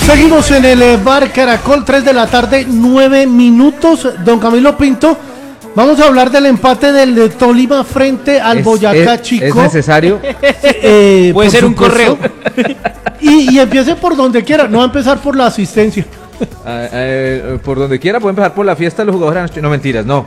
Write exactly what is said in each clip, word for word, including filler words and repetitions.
Seguimos en el eh, bar Caracol, tres de la tarde, nueve minutos. Don Camilo Pinto, vamos a hablar del empate del de Tolima frente al es, Boyacá es, Chico. ¿Es necesario? Eh, Puede ser un correo. y, y empiece por donde quiera, no va a empezar por la asistencia. Uh, uh, por donde quiera, puede empezar por la fiesta de los jugadores. No, mentiras, no.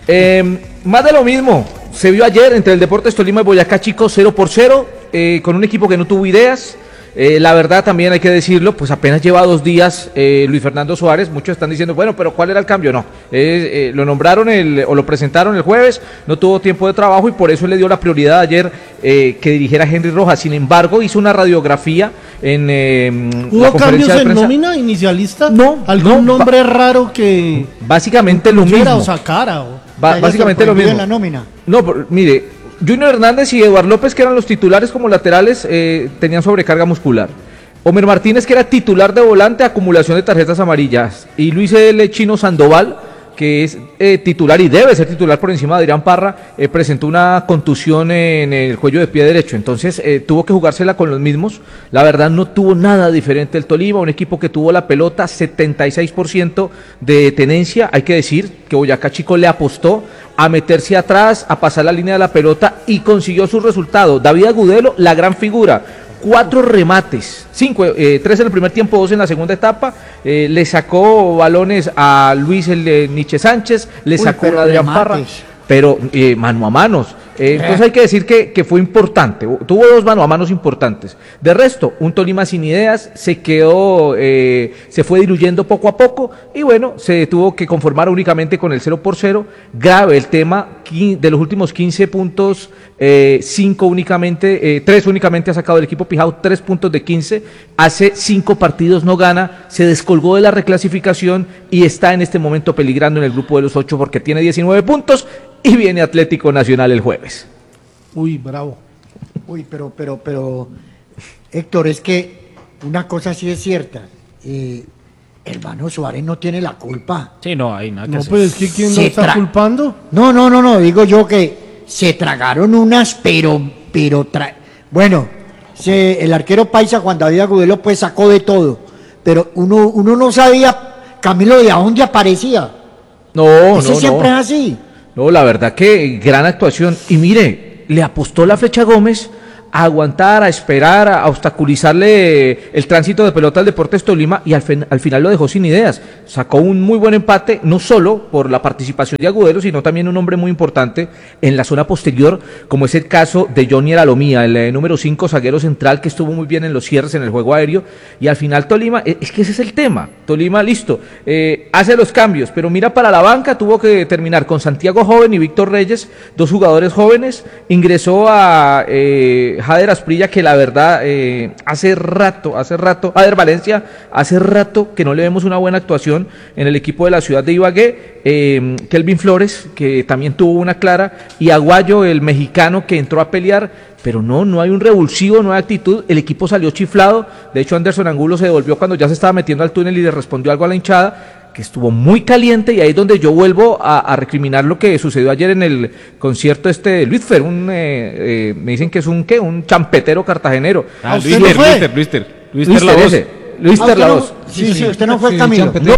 Eh, más de lo mismo. Se vio ayer entre el Deportes Tolima y Boyacá Chico cero por cero, eh, con un equipo que no tuvo ideas. Eh, la verdad también hay que decirlo, pues apenas lleva dos días eh, Luis Fernando Suárez. Muchos están diciendo, bueno, pero ¿cuál era el cambio? No, eh, eh, lo nombraron el, o lo presentaron el jueves, no tuvo tiempo de trabajo y por eso le dio la prioridad ayer eh, que dirigiera Henry Rojas. Sin embargo, hizo una radiografía en eh, ¿Hubo cambios en nómina inicialista? No, ¿Algún no, nombre raro que básicamente lo mismo o sacara? O... Ba básicamente lo mismo. En la nómina. No, por, mire, Junior Hernández y Eduardo López, que eran los titulares como laterales, eh, tenían sobrecarga muscular. Homer Martínez, que era titular de volante, acumulación de tarjetas amarillas. Y Luis L. Chino Sandoval, que es eh, titular y debe ser titular por encima de Adrián Parra, eh, presentó una contusión en el cuello de pie derecho. Entonces eh, tuvo que jugársela con los mismos. La verdad no tuvo nada diferente el Tolima, un equipo que tuvo la pelota, setenta y seis por ciento de tenencia. Hay que decir que Boyacá Chico le apostó a meterse atrás, a pasar la línea de la pelota y consiguió su resultado. David Agudelo, la gran figura. Cuatro remates, cinco, eh, tres en el primer tiempo, dos en la segunda etapa, eh, le sacó balones a Luis el de Nietzsche Sánchez, le Uy, sacó a Adrián Parra, pero eh, mano a manos. Eh, entonces hay que decir que, que fue importante, tuvo dos mano a manos importantes. De resto, un Tolima sin ideas, se quedó, eh, se fue diluyendo poco a poco y bueno, se tuvo que conformar únicamente con el cero por cero. Grave el tema, de los últimos quince puntos, eh, cinco únicamente, eh, tres únicamente ha sacado el equipo Pijao, tres puntos de quince, hace cinco partidos no gana, se descolgó de la reclasificación y está en este momento peligrando en el grupo de los ocho porque tiene diecinueve puntos. Y viene Atlético Nacional el jueves. Uy, bravo. Uy, pero, pero, pero, Héctor, es que una cosa sí es cierta. Eh, hermano Suárez no tiene la culpa. Sí, no, hay nada que No, hacer. pues es que ¿quién lo Se está tra- culpando? No, no, no, no, digo yo que se tragaron unas, pero, pero, tra- bueno, se, el arquero paisa Juan David Agudelo pues sacó de todo, pero uno, uno no sabía, Camilo, de a dónde aparecía. No, Ese no, siempre no. es así. No, la verdad que gran actuación. Y mire, le apostó la flecha Gómez a aguantar, a esperar, a obstaculizarle el tránsito de pelota al Deportes Tolima y al, fin, al final lo dejó sin ideas. Sacó un muy buen empate, no solo por la participación de Agudelo, sino también un hombre muy importante en la zona posterior, como es el caso de Johnny Alomía, el eh, número cinco, zaguero central, que estuvo muy bien en los cierres en el juego aéreo. Y al final Tolima, eh, es que ese es el tema. Tolima, listo, eh, hace los cambios, pero mira para la banca, tuvo que terminar con Santiago Joven y Víctor Reyes, dos jugadores jóvenes. Ingresó a eh, Jader Asprilla, que la verdad eh, hace rato, hace rato, Jader Valencia, hace rato que no le vemos una buena actuación en el equipo de la ciudad de Ibagué. eh, Kelvin Flores, que también tuvo una clara, y Aguayo, el mexicano, que entró a pelear, pero no, no hay un revulsivo, no hay actitud. El equipo salió chiflado. De hecho, Anderson Angulo se devolvió cuando ya se estaba metiendo al túnel y le respondió algo a la hinchada, que estuvo muy caliente, y ahí es donde yo vuelvo a, a recriminar lo que sucedió ayer en el concierto este de Luis Fer, un, eh, eh, me dicen que es un, ¿qué? Un champetero cartagenero. Ah, ¿usted Luis no Ter, fue? Luis Ter, Luis Ter, Luis Luis Ter la Ter voz. ese, Luis Ah, Ter usted la no- voz. Sí, sí, usted no fue Sí, Camilo. champetero.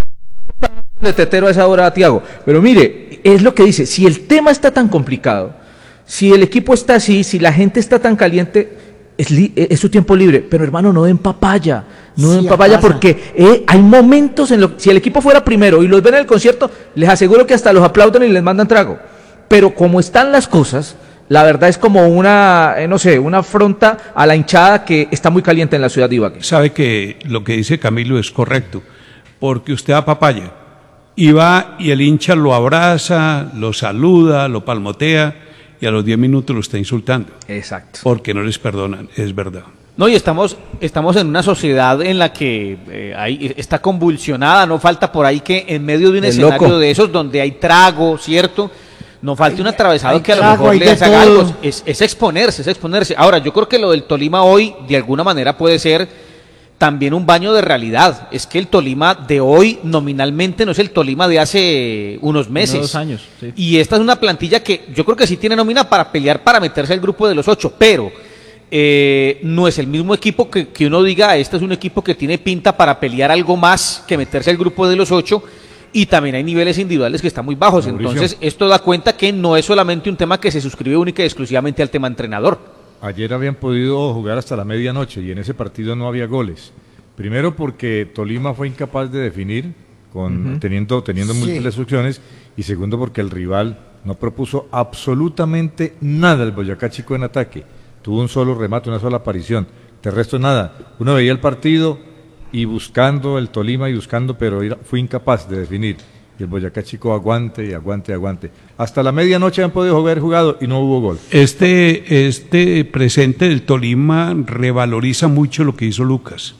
De tetero a esa hora, Tiago. Pero mire, es lo que dice, si el tema está tan complicado, si el equipo está así, si la gente está tan caliente, es, li es su tiempo libre, pero hermano, no den papaya, no Sí, den papaya pasa. porque eh, hay momentos en los si el equipo fuera primero y los ven en el concierto, les aseguro que hasta los aplauden y les mandan trago. Pero como están las cosas, la verdad es como una, eh, no sé, una afronta a la hinchada que está muy caliente en la ciudad de Ibagué. Sabe que lo que dice Camilo es correcto, porque usted da papaya y va y el hincha lo abraza, lo saluda, lo palmotea y a los diez minutos lo está insultando, Exacto. porque no les perdonan, es verdad. No, y estamos, estamos en una sociedad en la que eh, hay, está convulsionada, no falta por ahí que en medio de un El escenario loco. de esos donde hay trago, ¿cierto? No falte un atravesado hay que a lo trago, mejor hay le de haga todo. algo. Es, es exponerse, es exponerse. Ahora, yo creo que lo del Tolima hoy, de alguna manera, puede ser también un baño de realidad. Es que el Tolima de hoy nominalmente no es el Tolima de hace unos meses. Unos dos años, sí. Y esta es una plantilla que yo creo que sí tiene nómina para pelear, para meterse al grupo de los ocho, pero eh, no es el mismo equipo que, que uno diga, este es un equipo que tiene pinta para pelear algo más que meterse al grupo de los ocho, y también hay niveles individuales que están muy bajos. Mauricio. Entonces esto da cuenta que no es solamente un tema que se suscribe única y exclusivamente al tema entrenador. Ayer habían podido jugar hasta la medianoche y en ese partido no había goles. Primero porque Tolima fue incapaz de definir, con, uh-huh. teniendo, teniendo sí. múltiples opciones, y segundo porque el rival no propuso absolutamente nada al Boyacá Chico en ataque. Tuvo un solo remate, una sola aparición. De resto nada. Uno veía el partido y buscando el Tolima y buscando, pero fue incapaz de definir. Y el Boyacá Chico aguante y aguante y aguante. Hasta la medianoche han podido haber jugado y no hubo gol. Este, este presente del Tolima revaloriza mucho lo que hizo Lucas,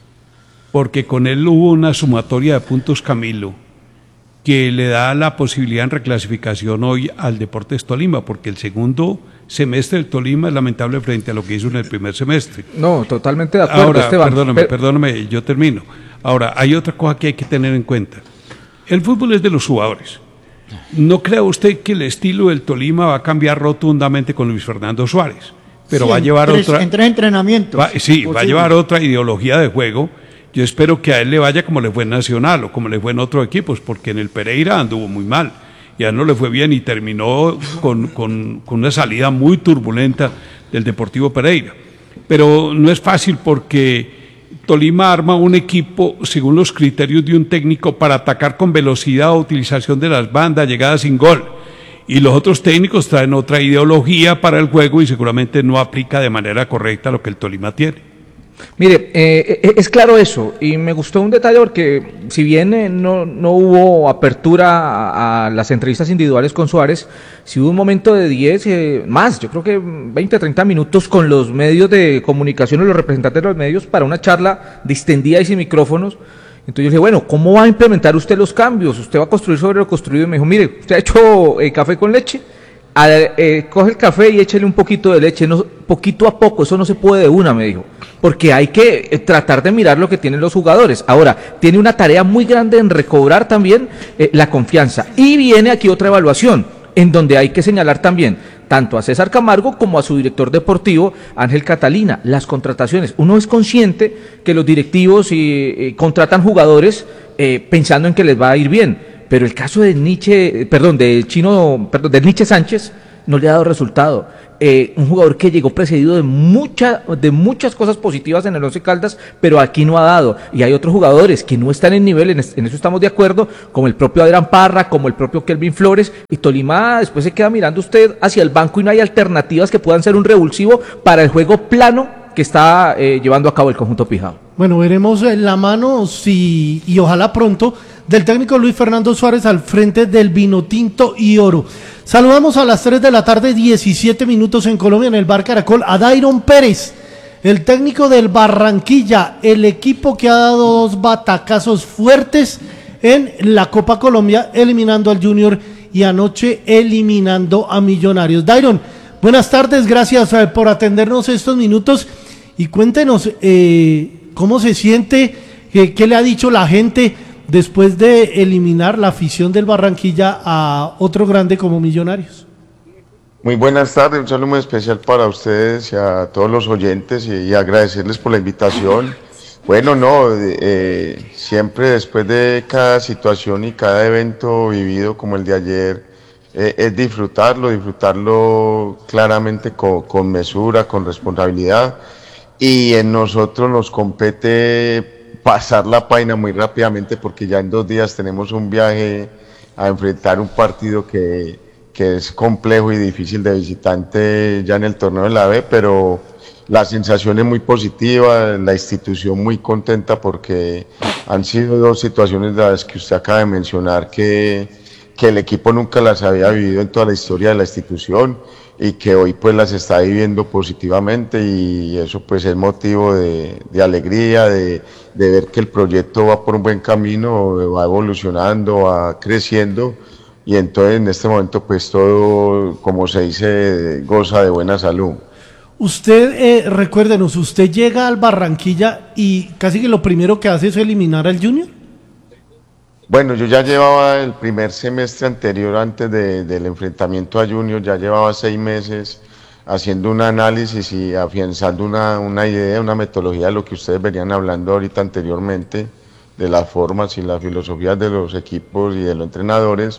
porque con él hubo una sumatoria de puntos, Camilo, que le da la posibilidad en reclasificación hoy al Deportes Tolima, porque el segundo semestre del Tolima es lamentable frente a lo que hizo en el primer semestre. No, totalmente de acuerdo, Ahora, Esteban. perdóname, Pero... perdóname, yo termino. Ahora, hay otra cosa que hay que tener en cuenta. El fútbol es de los jugadores. ¿No cree usted que el estilo del Tolima va a cambiar rotundamente con Luis Fernando Suárez? Pero sí, va a llevar tres, otra... En tres entrenamientos. Va, sí, posible. va a llevar otra ideología de juego. Yo espero que a él le vaya como le fue en Nacional o como le fue en otros equipos, porque en el Pereira anduvo muy mal. Y a él no le fue bien y terminó con, con, con una salida muy turbulenta del Deportivo Pereira. Pero no es fácil porque Tolima arma un equipo según los criterios de un técnico para atacar con velocidad o utilización de las bandas, llegada sin gol. Y los otros técnicos traen otra ideología para el juego y seguramente no aplica de manera correcta lo que el Tolima tiene. Mire, eh, es claro eso, y me gustó un detalle porque si bien eh, no, no hubo apertura a, a las entrevistas individuales con Suárez, sí hubo un momento de diez, eh, más, yo creo que veinte, treinta minutos con los medios de comunicación y los representantes de los medios para una charla distendida y sin micrófonos. Entonces yo dije, bueno, ¿cómo va a implementar usted los cambios? ¿Usted va a construir sobre lo construido? Y me dijo, mire, ¿usted ha hecho eh, café con leche? A, eh, coge el café y échale un poquito de leche, no, poquito a poco, eso no se puede de una, me dijo, porque hay que eh, tratar de mirar lo que tienen los jugadores. Ahora, tiene una tarea muy grande en recobrar también eh, la confianza, y viene aquí otra evaluación, en donde hay que señalar también, tanto a César Camargo como a su director deportivo, Ángel Catalina, las contrataciones. Uno es consciente que los directivos eh, eh, contratan jugadores eh, pensando en que les va a ir bien, pero el caso de Nietzsche, perdón, del chino, perdón, del Nietzsche Sánchez no le ha dado resultado. Eh, un jugador que llegó precedido de mucha, de muchas cosas positivas en el Once Caldas, pero aquí no ha dado. Y hay otros jugadores que no están en nivel, en, en eso estamos de acuerdo, como el propio Adrián Parra, como el propio Kelvin Flores, y Tolima después se queda mirando usted hacia el banco y no hay alternativas que puedan ser un revulsivo para el juego plano que está eh, llevando a cabo el conjunto Pijao. Bueno, veremos la mano si, y ojalá pronto, del técnico Luis Fernando Suárez al frente del Vinotinto y Oro. Saludamos a las tres de la tarde, diecisiete minutos en Colombia, en el Bar Caracol, a Dairon Pérez, el técnico del Barranquilla, el equipo que ha dado dos batacazos fuertes en la Copa Colombia, eliminando al Junior y anoche eliminando a Millonarios. Dairon, buenas tardes, gracias eh, por atendernos estos minutos y cuéntenos eh, cómo se siente, eh, qué le ha dicho la gente después de eliminar la afición del Barranquilla a otro grande como Millonarios. Muy buenas tardes, un saludo muy especial para ustedes y a todos los oyentes y, y agradecerles por la invitación. Bueno, no, eh, siempre después de cada situación y cada evento vivido como el de ayer, eh, es disfrutarlo, disfrutarlo claramente con, con mesura, con responsabilidad, y en nosotros nos compete pasar la página muy rápidamente porque ya en dos días tenemos un viaje a enfrentar un partido que, que es complejo y difícil de visitante ya en el torneo de la B, pero la sensación es muy positiva, la institución muy contenta porque han sido dos situaciones de las que usted acaba de mencionar que, que el equipo nunca las había vivido en toda la historia de la institución y que hoy pues las está viviendo positivamente, y eso pues es motivo de, de alegría, de, de ver que el proyecto va por un buen camino, va evolucionando, va creciendo, y entonces en este momento pues todo, como se dice, goza de buena salud. Usted, eh, recuérdenos, usted llega al Barranquilla y casi que lo primero que hace es eliminar al Junior. Bueno, yo ya llevaba el primer semestre anterior, antes de, del enfrentamiento a Junior, ya llevaba seis meses haciendo un análisis y afianzando una, una idea, una metodología de lo que ustedes venían hablando ahorita anteriormente, de las formas y las filosofías de los equipos y de los entrenadores.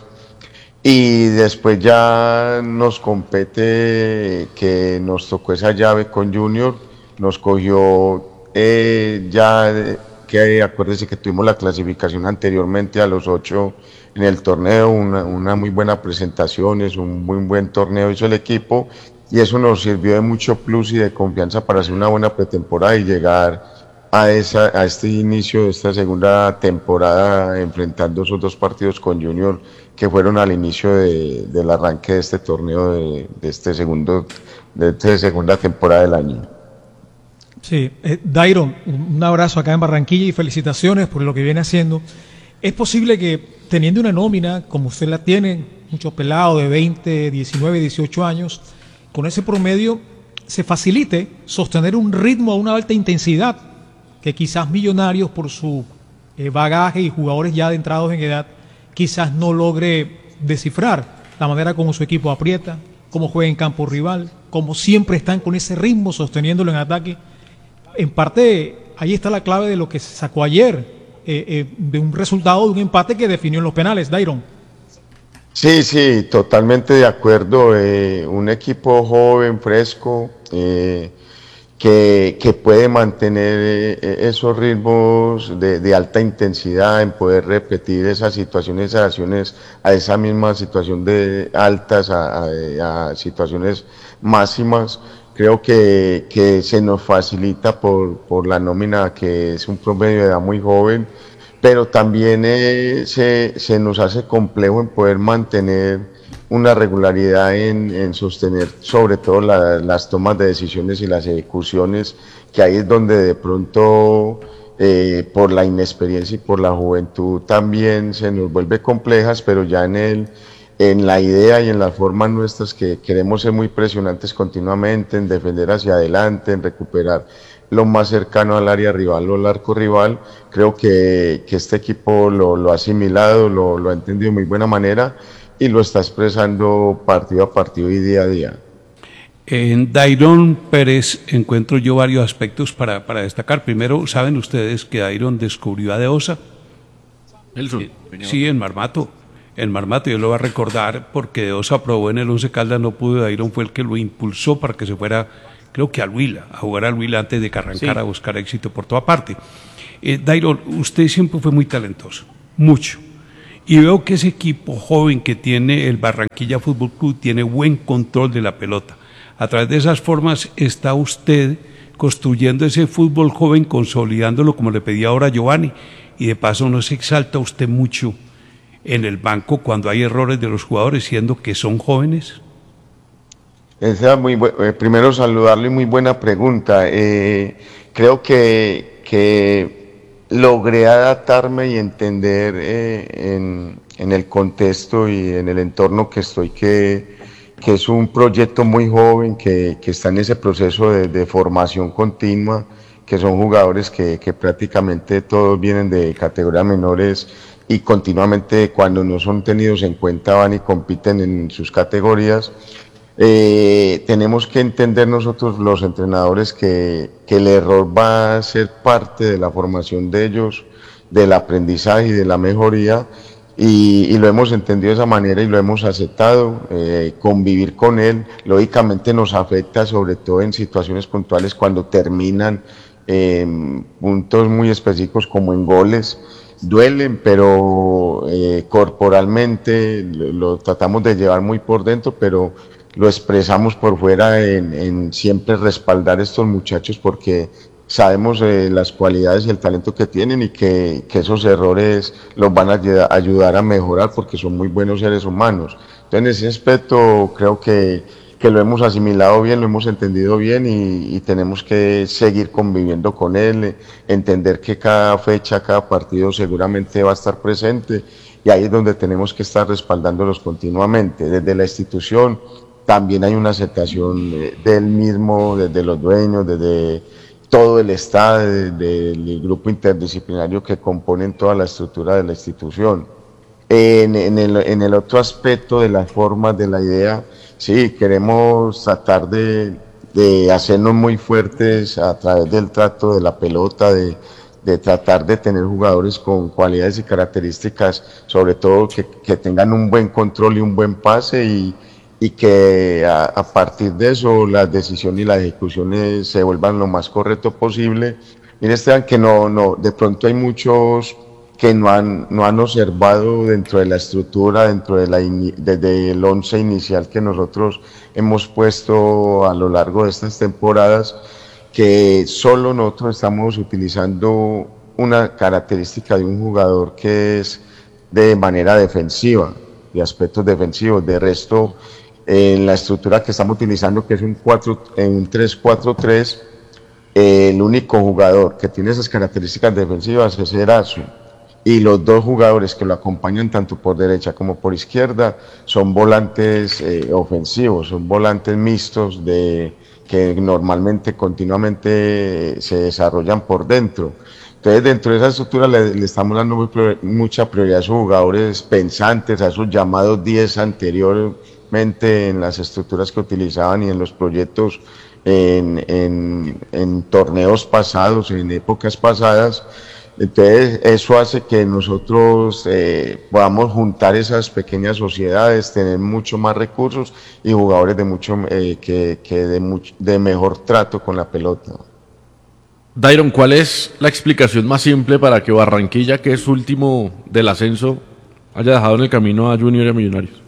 Y después ya nos compete que nos tocó esa llave con Junior, nos cogió eh, ya, eh, que acuérdese que tuvimos la clasificación anteriormente a los ocho en el torneo, una, una muy buena presentación, es un muy buen torneo hizo el equipo y eso nos sirvió de mucho plus y de confianza para hacer una buena pretemporada y llegar a, esa, a este inicio de esta segunda temporada enfrentando esos dos partidos con Junior que fueron al inicio de, del arranque de este torneo de, de este segundo de esta segunda temporada del año. Sí, eh, Dairon, un abrazo acá en Barranquilla y felicitaciones por lo que viene haciendo. Es posible que teniendo una nómina como usted la tiene, muchos pelados de veinte, diecinueve, dieciocho años, con ese promedio se facilite sostener un ritmo a una alta intensidad que quizás Millonarios por su eh, bagaje y jugadores ya adentrados en edad quizás no logre descifrar la manera como su equipo aprieta, cómo juega en campo rival, cómo siempre están con ese ritmo sosteniéndolo en ataque. En parte ahí está la clave de lo que se sacó ayer, eh, eh, de un resultado de un empate que definió en los penales, Dairon. Sí, sí, totalmente de acuerdo. Eh, un equipo joven, fresco, eh, que, que puede mantener eh, esos ritmos de, de alta intensidad, en poder repetir esas situaciones, esas acciones a esa misma situación de altas, a, a, a situaciones máximas. Creo que, que se nos facilita por, por la nómina, que es un promedio de edad muy joven, pero también eh, se, se nos hace complejo en poder mantener una regularidad en, en sostener sobre todo la, las tomas de decisiones y las ejecuciones, que ahí es donde de pronto eh, por la inexperiencia y por la juventud también se nos vuelve complejas, pero ya en el en la idea y en las formas nuestras que queremos ser muy presionantes continuamente, en defender hacia adelante, en recuperar lo más cercano al área rival o al arco rival. Creo que, que este equipo lo, lo ha asimilado, lo, lo ha entendido de muy buena manera y lo está expresando partido a partido y día a día. En Dairon Pérez encuentro yo varios aspectos para, para destacar. Primero, ¿saben ustedes que Dairon descubrió a De Osa? Nelson. Sí, en Marmato. En Marmato, yo lo voy a recordar porque De Osa probó en el Once Caldas, no pudo, Dairon fue el que lo impulsó para que se fuera, creo que al Huila, a jugar al Huila antes de que arrancara sí. a buscar éxito por toda parte. Eh, Dairon, usted siempre fue muy talentoso, mucho. Y veo que ese equipo joven que tiene el Barranquilla Fútbol Club tiene buen control de la pelota. A través de esas formas está usted construyendo ese fútbol joven, consolidándolo como le pedía ahora Giovanni. Y de paso no se exalta usted mucho en el banco cuando hay errores de los jugadores, siendo que son jóvenes. Esa muy bu- eh, primero saludarle y muy buena pregunta. Eh, creo que, que logré adaptarme y entender eh, en, en el contexto y en el entorno que estoy, que, que es un proyecto muy joven, que, que está en ese proceso de, de formación continua, que son jugadores que, que prácticamente todos vienen de categorías menores y continuamente cuando no son tenidos en cuenta van y compiten en sus categorías. Eh, tenemos que entender nosotros los entrenadores que, que el error va a ser parte de la formación de ellos, del aprendizaje y de la mejoría, y, y lo hemos entendido de esa manera y lo hemos aceptado. Eh, convivir con él lógicamente nos afecta, sobre todo en situaciones puntuales cuando terminan en puntos muy específicos como en goles. Duelen, pero eh, corporalmente lo, lo tratamos de llevar muy por dentro, pero lo expresamos por fuera en, en siempre respaldar a estos muchachos porque sabemos eh, las cualidades y el talento que tienen y que, que esos errores los van a ayudar a mejorar porque son muy buenos seres humanos. Entonces, en ese aspecto creo que, que lo hemos asimilado bien, lo hemos entendido bien y, y tenemos que seguir conviviendo con él, entender que cada fecha, cada partido seguramente va a estar presente y ahí es donde tenemos que estar respaldándolos continuamente. Desde la institución también hay una aceptación del mismo, desde los dueños, desde todo el Estado, desde el grupo interdisciplinario que componen toda la estructura de la institución. En, en, el, en el otro aspecto de las formas, de la idea, sí, queremos tratar de, de hacernos muy fuertes a través del trato de la pelota, de, de tratar de tener jugadores con cualidades y características, sobre todo que, que tengan un buen control y un buen pase, y, y que a, a partir de eso las decisiones y las ejecuciones se vuelvan lo más correcto posible. Mire, Esteban, que no, no, de pronto hay muchos que no han, no han observado dentro de la estructura, dentro de la desde el once inicial que nosotros hemos puesto a lo largo de estas temporadas, que solo nosotros estamos utilizando una característica de un jugador que es de manera defensiva, de aspectos defensivos. De resto, en la estructura que estamos utilizando, que es un, un tres cuatro tres, eh, el único jugador que tiene esas características defensivas es Erazo. Y los dos jugadores que lo acompañan tanto por derecha como por izquierda son volantes eh, ofensivos, son volantes mixtos de, que normalmente, continuamente se desarrollan por dentro. Entonces, dentro de esa estructura le, le estamos dando muy, mucha prioridad a esos jugadores pensantes, a esos llamados diez anteriormente en las estructuras que utilizaban y en los proyectos en, en, en torneos pasados, en épocas pasadas. Entonces, eso hace que nosotros eh, podamos juntar esas pequeñas sociedades, tener mucho más recursos y jugadores de mucho eh, que, que de, mucho, de mejor trato con la pelota. Dairon, ¿cuál es la explicación más simple para que Barranquilla, que es último del ascenso, haya dejado en el camino a Junior y a Millonarios?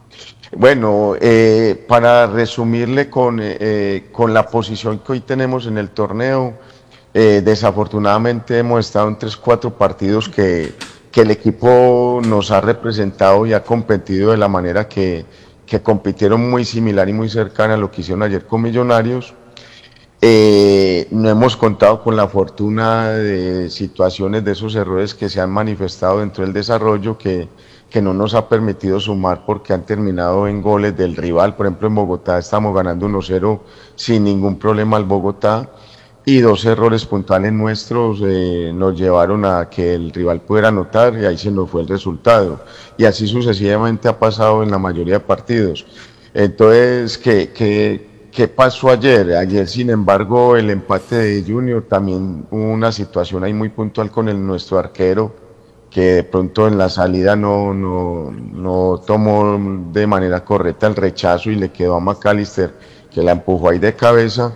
Bueno, eh, para resumirle con, eh, con la posición que hoy tenemos en el torneo, Eh, desafortunadamente hemos estado en tres, cuatro partidos que, que el equipo nos ha representado y ha competido de la manera que, que compitieron, muy similar y muy cercana a lo que hicieron ayer con Millonarios. Eh, no hemos contado con la fortuna de situaciones, de esos errores que se han manifestado dentro del desarrollo, que, que no nos ha permitido sumar porque han terminado en goles del rival. Por ejemplo, en Bogotá estamos ganando uno cero sin ningún problema al Bogotá. Y dos errores puntuales nuestros eh, nos llevaron a que el rival pudiera anotar y ahí se nos fue el resultado. Y así sucesivamente ha pasado en la mayoría de partidos. Entonces, ¿qué, qué, qué pasó ayer? Ayer, sin embargo, el empate de Junior, también hubo una situación ahí muy puntual con el, nuestro arquero, que de pronto en la salida no, no, no tomó de manera correcta el rechazo y le quedó a McAllister, que la empujó ahí de cabeza.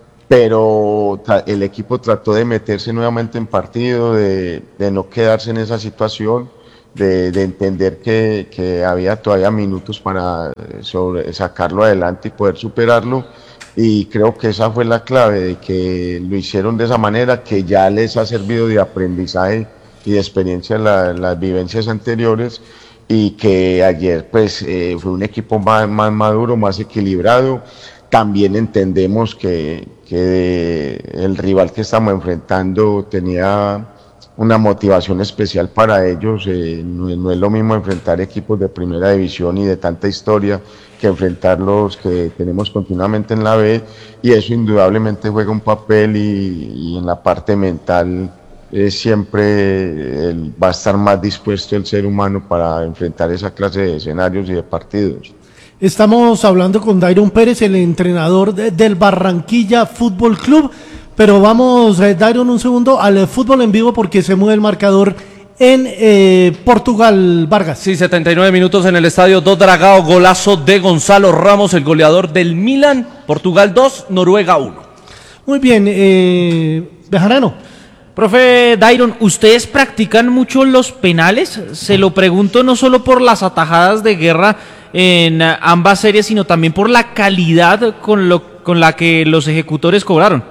Pero el equipo trató de meterse nuevamente en partido, de, de no quedarse en esa situación, de, de entender que, que había todavía minutos para sobre, sacarlo adelante y poder superarlo, y creo que esa fue la clave, de que lo hicieron de esa manera, que ya les ha servido de aprendizaje y de experiencia la, las vivencias anteriores, y que ayer pues eh, fue un equipo más, más maduro, más equilibrado. También entendemos que, que el rival que estamos enfrentando tenía una motivación especial para ellos. Eh, no, no es lo mismo enfrentar equipos de primera división y de tanta historia que enfrentar los que tenemos continuamente en la B, y eso indudablemente juega un papel, y, y en la parte mental eh, siempre el, va a estar más dispuesto el ser humano para enfrentar esa clase de escenarios y de partidos. Estamos hablando con Dairon Pérez, el entrenador de, del Barranquilla Fútbol Club, pero vamos, eh, Dairon, un segundo al fútbol en vivo porque se mueve el marcador en eh, Portugal, Vargas. Sí, setenta y nueve minutos en el estadio do Dragao, golazo de Gonzalo Ramos, el goleador del Milan. Portugal dos, Noruega uno. Muy bien, eh, Bejarano. Profe Dairon, ¿ustedes practican mucho los penales? Se lo pregunto no solo por las atajadas de Guerra en ambas series, sino también por la calidad con, lo, con la que los ejecutores cobraron.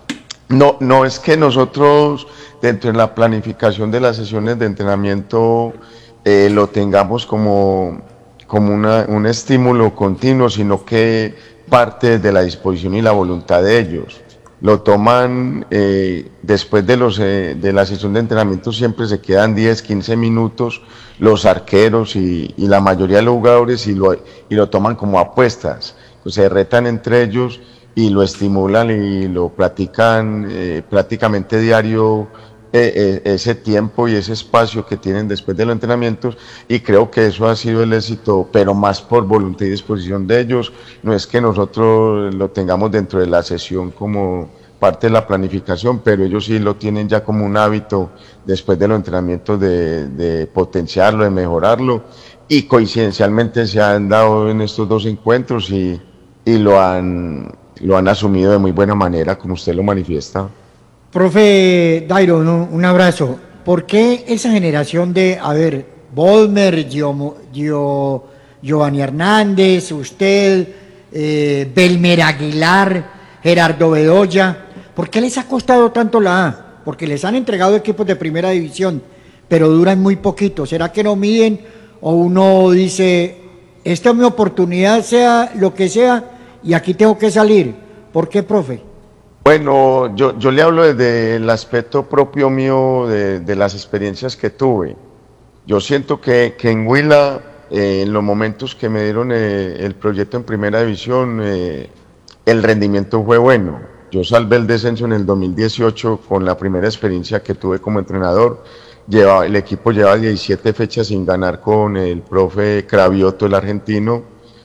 No, no es que nosotros dentro de la planificación de las sesiones de entrenamiento eh, lo tengamos como, como una, un estímulo continuo, sino que parte de la disposición y la voluntad de ellos. Lo toman eh, después de, los, eh, de la sesión de entrenamiento, siempre se quedan diez, quince minutos los arqueros y, y la mayoría de los jugadores, y lo, y lo toman como apuestas. Pues se retan entre ellos y lo estimulan y lo practican eh, prácticamente diario eh, eh, ese tiempo y ese espacio que tienen después de los entrenamientos, y creo que eso ha sido el éxito, pero más por voluntad y disposición de ellos. No es que nosotros lo tengamos dentro de la sesión como parte de la planificación, pero ellos sí lo tienen ya como un hábito después de los entrenamientos de, de potenciarlo, de mejorarlo, y coincidencialmente se han dado en estos dos encuentros y, y lo han, lo han asumido de muy buena manera, como usted lo manifiesta. Profe Dairo, un, un abrazo. ¿Por qué esa generación de, a ver, Volmer, Gio, Gio, Giovanni Hernández, usted, eh, Belmer Aguilar, Gerardo Bedoya, ¿por qué les ha costado tanto la A? Porque les han entregado equipos de primera división, pero duran muy poquito. ¿Será que no miden o uno dice, esta es mi oportunidad, sea lo que sea, y aquí tengo que salir? ¿Por qué, profe? Bueno, yo, yo le hablo desde el aspecto propio mío de, de las experiencias que tuve. Yo siento que, que en Huila, eh, en los momentos que me dieron eh, el proyecto en primera división, eh, el rendimiento fue bueno. Yo salvé el descenso en el dos mil dieciocho con la primera experiencia que tuve como entrenador. Lleva, el equipo lleva diecisiete fechas sin ganar con el profe Cravioto, el argentino,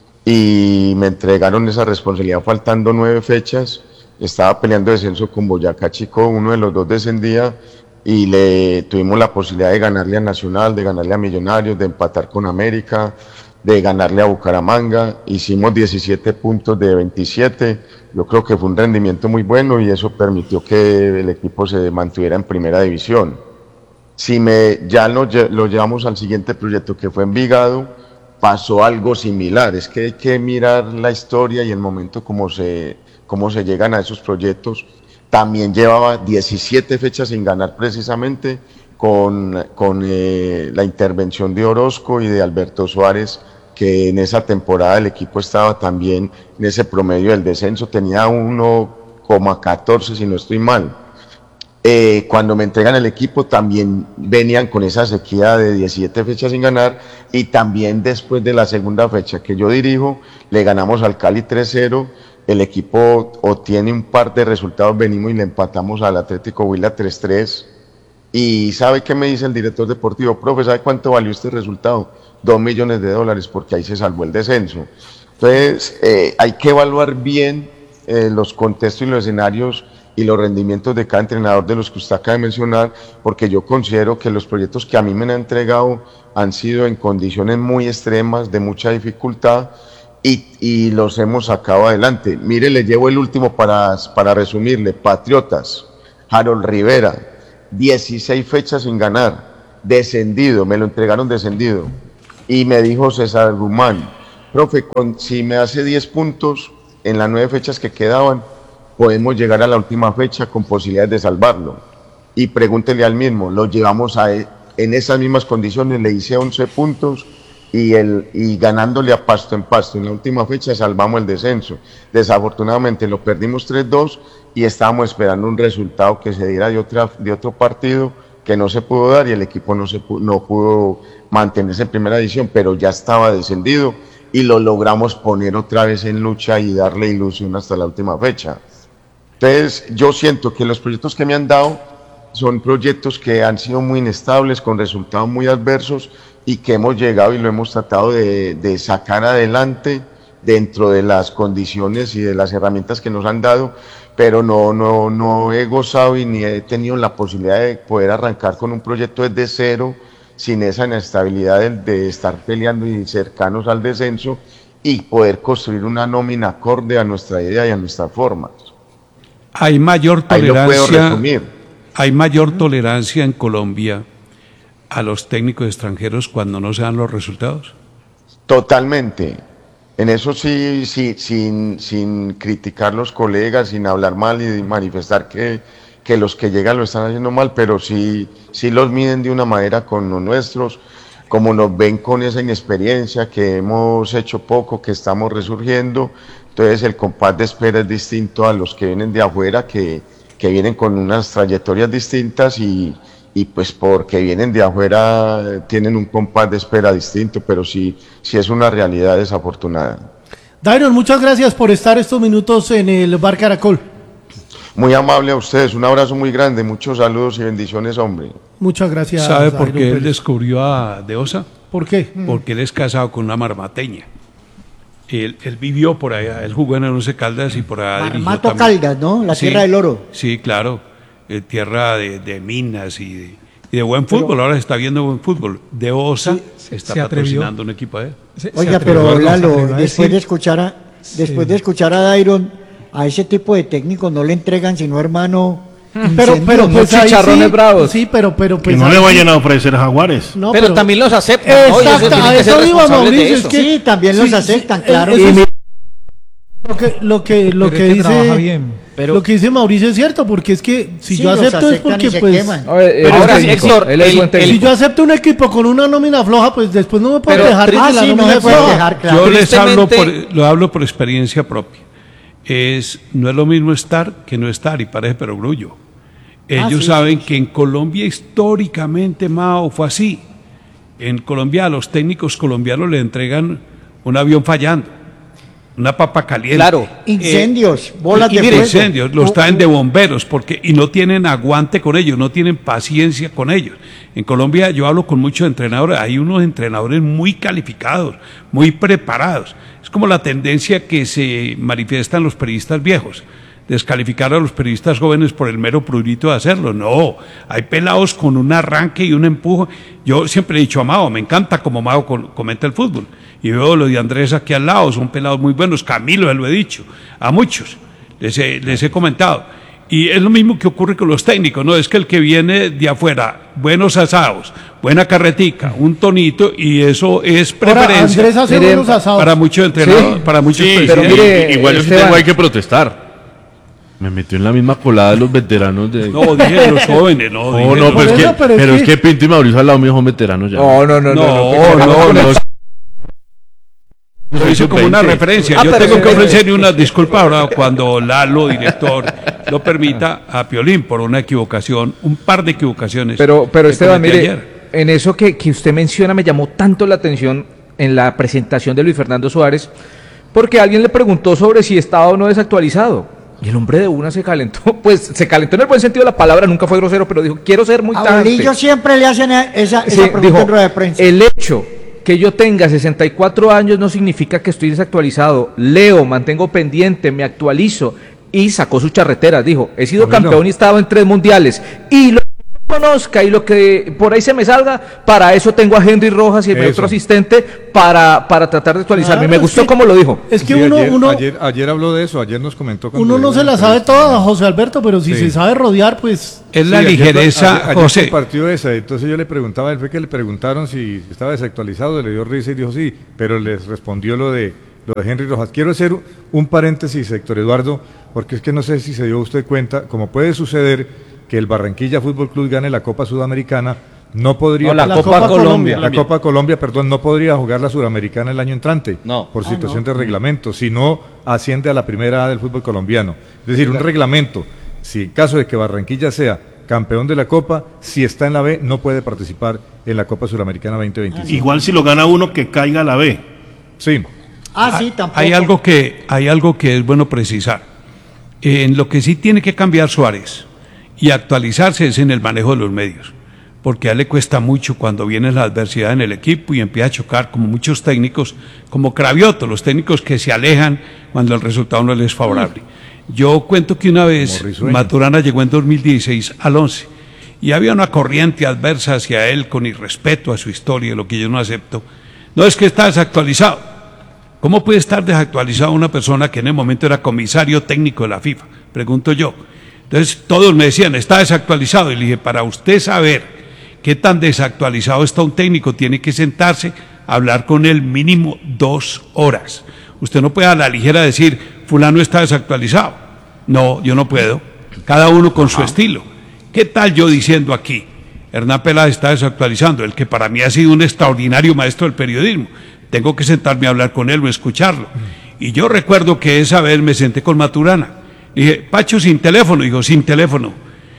y me entregaron esa responsabilidad faltando nueve fechas. Estaba peleando descenso con Boyacá Chico, uno de los dos descendía, y le tuvimos la posibilidad de ganarle a Nacional, de ganarle a Millonarios, de empatar con América, de ganarle a Bucaramanga. Hicimos diecisiete puntos de veintisiete. Yo creo que fue un rendimiento muy bueno y eso permitió que el equipo se mantuviera en primera división. Si me, ya lo, lo llevamos al siguiente proyecto, que fue Envigado, pasó algo similar. Es que hay que mirar la historia y el momento como se, cómo se llegan a esos proyectos. También llevaba diecisiete fechas sin ganar precisamente, con, con eh, la intervención de Orozco y de Alberto Suárez, que en esa temporada el equipo estaba también en ese promedio del descenso, tenía uno coma catorce si no estoy mal. Eh, cuando me entregan el equipo también venían con esa sequía de diecisiete fechas sin ganar, y también después de la segunda fecha que yo dirijo, le ganamos al Cali tres cero, el equipo obtiene un par de resultados, venimos y le empatamos al Atlético Huila tres tres, y ¿sabe qué me dice el director deportivo? Profe, ¿sabe cuánto valió este resultado? Dos millones de dólares, porque ahí se salvó el descenso. Entonces, eh, hay que evaluar bien eh, los contextos y los escenarios y los rendimientos de cada entrenador de los que usted acaba de mencionar, porque yo considero que los proyectos que a mí me han entregado han sido en condiciones muy extremas, de mucha dificultad, y, y los hemos sacado adelante. Mire, le llevo el último para, para resumirle. Patriotas, Harold Rivera, dieciséis fechas sin ganar, descendido, me lo entregaron descendido, y me dijo César Guzmán, profe, con, si me hace diez puntos en las nueve fechas que quedaban, podemos llegar a la última fecha con posibilidades de salvarlo. Y pregúntele al mismo, lo llevamos a, en esas mismas condiciones, le hice once puntos y, el, y ganándole a Pasto en Pasto en la última fecha salvamos el descenso. Desafortunadamente lo perdimos tres dos y estábamos esperando un resultado que se diera de, otra, de otro partido que no se pudo dar, y el equipo no, se pudo, no pudo mantenerse en primera división, pero ya estaba descendido y lo logramos poner otra vez en lucha y darle ilusión hasta la última fecha. Entonces yo siento que los proyectos que me han dado son proyectos que han sido muy inestables, con resultados muy adversos, y que hemos llegado y lo hemos tratado de, de sacar adelante dentro de las condiciones y de las herramientas que nos han dado, pero no, no, no he gozado y ni he tenido la posibilidad de poder arrancar con un proyecto desde cero, sin esa inestabilidad de, de estar peleando y cercanos al descenso, y poder construir una nómina acorde a nuestra idea y a nuestras formas. Hay mayor tolerancia, Ahí lo puedo resumir. Hay mayor tolerancia en Colombia a los técnicos extranjeros cuando no se dan los resultados. Totalmente. En eso sí, sí, sin, sin criticar los colegas, sin hablar mal y manifestar que, que los que llegan lo están haciendo mal, pero sí, sí los miden de una manera con los nuestros, como nos ven con esa inexperiencia, que hemos hecho poco, que estamos resurgiendo. Entonces el compás de espera es distinto a los que vienen de afuera, que, que vienen con unas trayectorias distintas, y, y pues porque vienen de afuera tienen un compás de espera distinto, pero sí, sí es una realidad desafortunada. Dairon, muchas gracias por estar estos minutos en el Bar Caracol. Muy amable a ustedes, un abrazo muy grande, muchos saludos y bendiciones, hombre. Muchas gracias. ¿Sabe por Jairo qué él Pérez. descubrió a Deosa? ¿Por qué? Porque él es casado con una marmateña. Él, él vivió por allá, él jugó en el Once Caldas y por allá dirigió Marmato también. Caldas, ¿no? La Sí, tierra del oro. Sí, claro. Eh, tierra de, de minas y de, y de buen fútbol. Ahora se está viendo buen fútbol. De Osa Sí, está se atrevió. patrocinando un equipo de él. Se- se Oiga, atrevió pero a- se Lalo, atrevió a después decir- de escuchar a, después de escuchar a Dairon, a ese tipo de técnicos no le entregan sino hermano. Pero, pero, incendios, pues unos ahí chicharrones sí, bravos. sí, pero, pero, Que pues no ahí le sí. vayan a ofrecer jaguares. No, pero, también los aceptan, ¿no? Y ellos Exacto, tienen a que ser eso iba responsables de Mauricio, es eso. que Sí, también los aceptan, eh, claro. eso Y es- mi- lo que, lo que, lo Pero que es que dice, trabaja bien. Pero- lo que dice Mauricio es cierto, porque es que si Sí, yo los acepto es aceptan porque y se pues, queman. No, él- él es Ahora, técnico, Héctor, él es el- buen el- técnico. si yo acepto un equipo con una nómina floja, pues después no me puedo Pero dejar de Ah, que la sí, no nómina me es puedes floja. dejar, claro. Yo les hablo por, Tristemente- lo hablo por experiencia propia. Es, no es lo mismo estar que no estar, y parece perogrullo. Ellos sí, saben que en Colombia históricamente, Mao, fue así. En Colombia a los técnicos colombianos le entregan un avión fallando, una papa caliente. Claro. Incendios, bolas Y de mire, fuego. incendios, los traen de bomberos porque y no tienen aguante con ellos, no tienen paciencia con ellos. En Colombia yo hablo con muchos entrenadores, hay unos entrenadores muy calificados, muy preparados. Es como la tendencia que se manifiesta en los periodistas viejos, descalificar a los periodistas jóvenes por el mero prurito de hacerlo. No, hay pelados con un arranque y un empuje. Yo siempre he dicho a Mao, me encanta como Mao con- comenta el fútbol. Y veo lo de Andrés aquí al lado, son pelados muy buenos. Camilo, se lo he dicho, a muchos, les he, les he comentado. Y es lo mismo que ocurre con los técnicos, ¿no? Es que el que viene de afuera, buenos asados, buena carretica, un tonito, y eso es Ahora, preferencia Andrés hace Mire, buenos asados. para muchos entrenadores, Sí. para muchos Sí, pero presidentes. mire, igual yo sí Esteban. tengo hay que protestar. Me metió en la misma colada de los veteranos de... No, dije los jóvenes, no. No, dije no, los- pero, Por es eso, que, pero es pero es que- que Pinto y Mauricio al lado mío son veteranos ya. No, no, no, no. No, no, no. Lo hice como una veinte. referencia. Ah, Yo pero tengo sí, que sí. ofrecerle unas disculpas ahora cuando Lalo, director, lo permita a Piolín por una equivocación, un par de equivocaciones. Pero, pero que Esteban, cometí mire, ayer. en eso que, que usted menciona me llamó tanto la atención en la presentación de Luis Fernando Suárez, porque alguien le preguntó sobre si estaba o no desactualizado. Y el hombre de una se calentó, pues se calentó en el buen sentido de la palabra, nunca fue grosero, pero dijo, quiero ser muy A tajante. Bolillo siempre le hacen esa, esa Sí, pregunta dijo, en rueda de prensa. el hecho que yo tenga sesenta y cuatro años no significa que estoy desactualizado. Leo, mantengo pendiente, me actualizo. Y sacó sus charreteras, dijo, he sido Bueno. campeón y he estado en tres mundiales. Y lo que conozca y lo que por ahí se me salga, para eso tengo a Henry Rojas y el Eso. otro asistente para, para tratar de actualizarme. Claro, me es gustó que- como lo dijo. Es que Sí, uno, ayer, uno, ayer, ayer habló de eso, ayer nos comentó. cuando uno no dio se la una sabe entrevista. toda, José Alberto, pero si Sí. se sabe rodear, pues Es la Sí, ayer- ligereza, ayer, ayer José. compartió esa, entonces yo le preguntaba, él fue que le preguntaron si estaba desactualizado, le dio risa y dijo sí, pero les respondió lo de lo de Henry Rojas. Quiero hacer un paréntesis, Héctor Eduardo, porque es que no sé si se dio usted cuenta, como puede suceder que el Barranquilla Fútbol Club gane la Copa Sudamericana, no podría No, la La Copa, Copa Colombia. la Copa Colombia, perdón, no podría jugar la Suramericana el año entrante No. por situación de reglamento, si no asciende a la primera A del fútbol colombiano. Es decir, un reglamento, si en caso de que Barranquilla sea campeón de la Copa, si está en la B, no puede participar en la Copa Suramericana veinte veinticinco. Igual si lo gana uno que caiga a la B. Sí, Ah, sí, tampoco. Hay algo que, hay algo que es bueno precisar. En lo que sí tiene que cambiar Suárez y actualizarse es en el manejo de los medios, porque a él le cuesta mucho cuando viene la adversidad en el equipo y empieza a chocar como muchos técnicos, como Cravioto, los técnicos que se alejan cuando el resultado no les es favorable. Yo cuento que una vez Como Risueño. Maturana llegó en dos mil dieciséis al once y había una corriente adversa hacia él con irrespeto a su historia, lo que yo no acepto. No es que está desactualizado. ¿Cómo puede estar desactualizado una persona que en el momento era comisario técnico de la FIFA? Pregunto yo. Entonces todos me decían, está desactualizado. Y le dije, para usted saber qué tan desactualizado está un técnico, tiene que sentarse a hablar con él mínimo dos horas. Usted no puede a la ligera decir, fulano está desactualizado. No, yo no puedo. Cada uno con su estilo. ¿Qué tal yo diciendo aquí? Hernán Peláez está desactualizando, el que para mí ha sido un extraordinario maestro del periodismo. Tengo que sentarme a hablar con él o escucharlo. Y yo recuerdo que esa vez me senté con Maturana. Dije, Pacho, sin teléfono. Dijo, sin teléfono.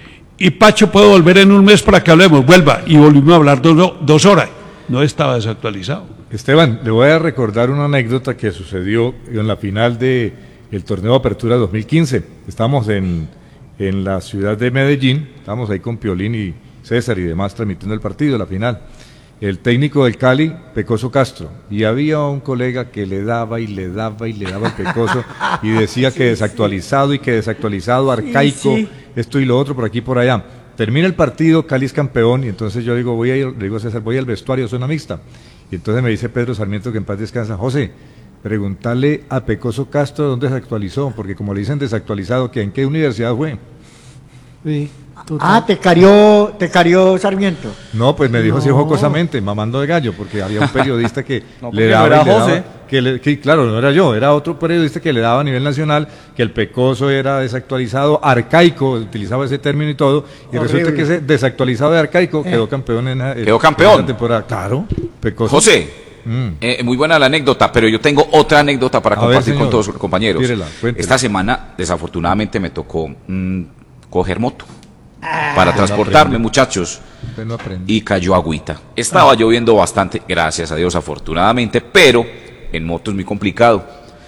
Y Pacho, ¿puedo volver en un mes para que hablemos? Vuelva. Y volvimos a hablar dos, dos horas. No estaba desactualizado. Esteban, le voy a recordar una anécdota que sucedió en la final de el torneo de Apertura dos mil quince. Estamos en, en la ciudad de Medellín, estábamos ahí con Piolín y César y demás transmitiendo el partido, la final. El técnico del Cali, Pecoso Castro, y había un colega que le daba y le daba y le daba al Pecoso y decía que desactualizado y que desactualizado, arcaico, sí. esto y lo otro por aquí y por allá. Termina el partido, Cali es campeón y entonces yo digo, voy a ir, le digo a César, voy al vestuario, zona mixta. Y entonces me dice Pedro Sarmiento, que en paz descansa, José, preguntarle a Pecoso Castro dónde se actualizó, porque como le dicen desactualizado, ¿que en qué universidad fue? Sí, Ah, te carió, te carió Sarmiento. No, pues me dijo así No. jocosamente, mamando de gallo, porque había un periodista que No, porque le no daba, era y le José. daba que, le- que claro, no era yo, era otro periodista que le daba a nivel nacional que el Pecoso era desactualizado, arcaico, utilizaba ese término y todo, y Horrible. resulta que ese desactualizado de arcaico quedó campeón en, la- en Quedó campeón. la temporada. Claro, Pecoso. José, Mm. eh, muy buena la anécdota, pero yo tengo otra anécdota para A ver, compartir señor. con todos los compañeros. Tírela, cuéntela. Esta semana, desafortunadamente, me tocó mm, coger moto Ah, para usted no transportarme, aprende. muchachos, Usted no aprende. y cayó agüita. Estaba lloviendo bastante, gracias a Dios, afortunadamente, pero en moto es muy complicado.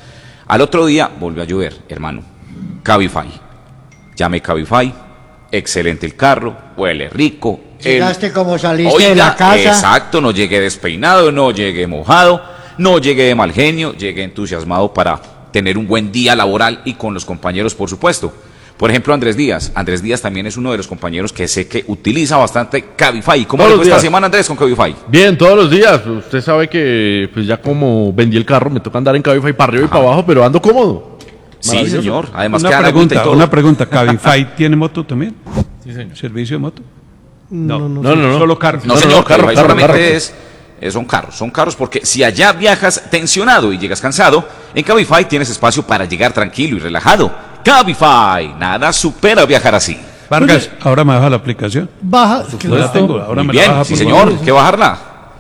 Al otro día volvió a llover, hermano. Cabify. Llamé Cabify, excelente el carro, huele rico. el- Llegaste como saliste Oiga, de la casa. exacto, no llegué despeinado, no llegué mojado, no llegué de mal genio, llegué entusiasmado para tener un buen día laboral y con los compañeros, por supuesto. Por ejemplo, Andrés Díaz. Andrés Díaz también es uno de los compañeros que sé que utiliza bastante Cabify. ¿Cómo Todos le los fue esta días. semana, Andrés, con Cabify? Bien, todos los días. Usted sabe que pues ya como vendí el carro, me toca andar en Cabify para arriba y para abajo, pero ando cómodo. Sí, Maravilloso. señor. Además, Una queda la agüita y pregunta, todo. una pregunta, ¿Cabify tiene moto también? Sí, señor. ¿Servicio de moto? No, no, No, no, no. Solo carro. No, No, señor, no, carro, Cabify carro, solamente carro. es, eh, son carros, son carros porque si allá viajas tensionado y llegas cansado, en Cabify tienes espacio para llegar tranquilo y relajado. Cabify, nada supera viajar así. Vargas, ahora me baja la aplicación. Baja. No la tengo, ahora Muy me la bien, baja, sí por señor, favor. hay que bajarla.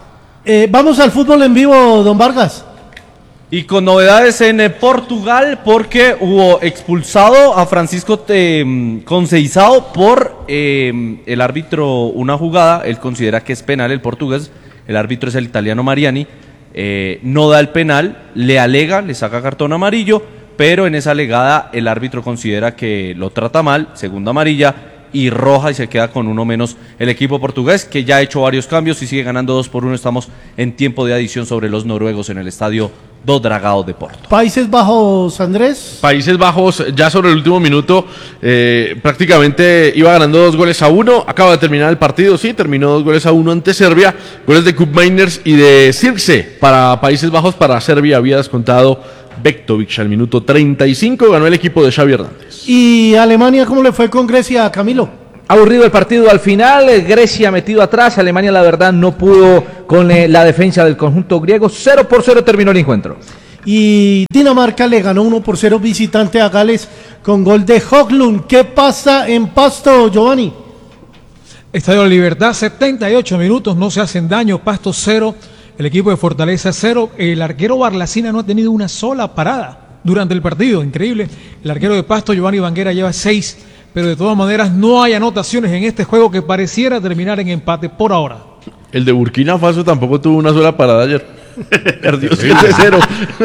Eh, vamos al fútbol en vivo, don Vargas. Y con novedades en eh, Portugal, porque hubo expulsado a Francisco eh, Conceição por eh, el árbitro una jugada. Él considera que es penal el portugués, el árbitro es el italiano Mariani, eh, no da el penal, le alega, le saca cartón amarillo, pero en esa alegada el árbitro considera que lo trata mal, segunda amarilla y roja, y se queda con uno menos el equipo portugués, que ya ha hecho varios cambios y sigue ganando dos por uno. Estamos en tiempo de adición sobre los noruegos en el estadio do Dragao de Porto. Países Bajos, Andrés. Países Bajos, ya sobre el último minuto, eh, prácticamente iba ganando dos goles a uno. Acaba de terminar el partido, sí, terminó dos goles a uno ante Serbia. Goles de Koopmeiners y de Sirkse para Países Bajos. Para Serbia había descontado Bektovic al minuto treinta y cinco. Ganó el equipo de Xavi Hernández. ¿Y Alemania cómo le fue con Grecia, Camilo? Aburrido el partido al final, eh, Grecia metido atrás, Alemania la verdad no pudo con eh, la defensa del conjunto griego, cero por cero terminó el encuentro. Y Dinamarca le ganó uno por cero visitante a Gales con gol de Höglund. ¿Qué pasa en Pasto, Giovanni? Estadio de la Libertad, setenta y ocho minutos, no se hacen daño, Pasto cero, el equipo de Fortaleza cero. El arquero Barlacina no ha tenido una sola parada durante el partido, increíble. El arquero de Pasto, Giovanni Banguera, lleva seis, pero de todas maneras no hay anotaciones en este juego que pareciera terminar en empate por ahora. El de Burkina Faso tampoco tuvo una sola parada ayer. Perdió siete cero.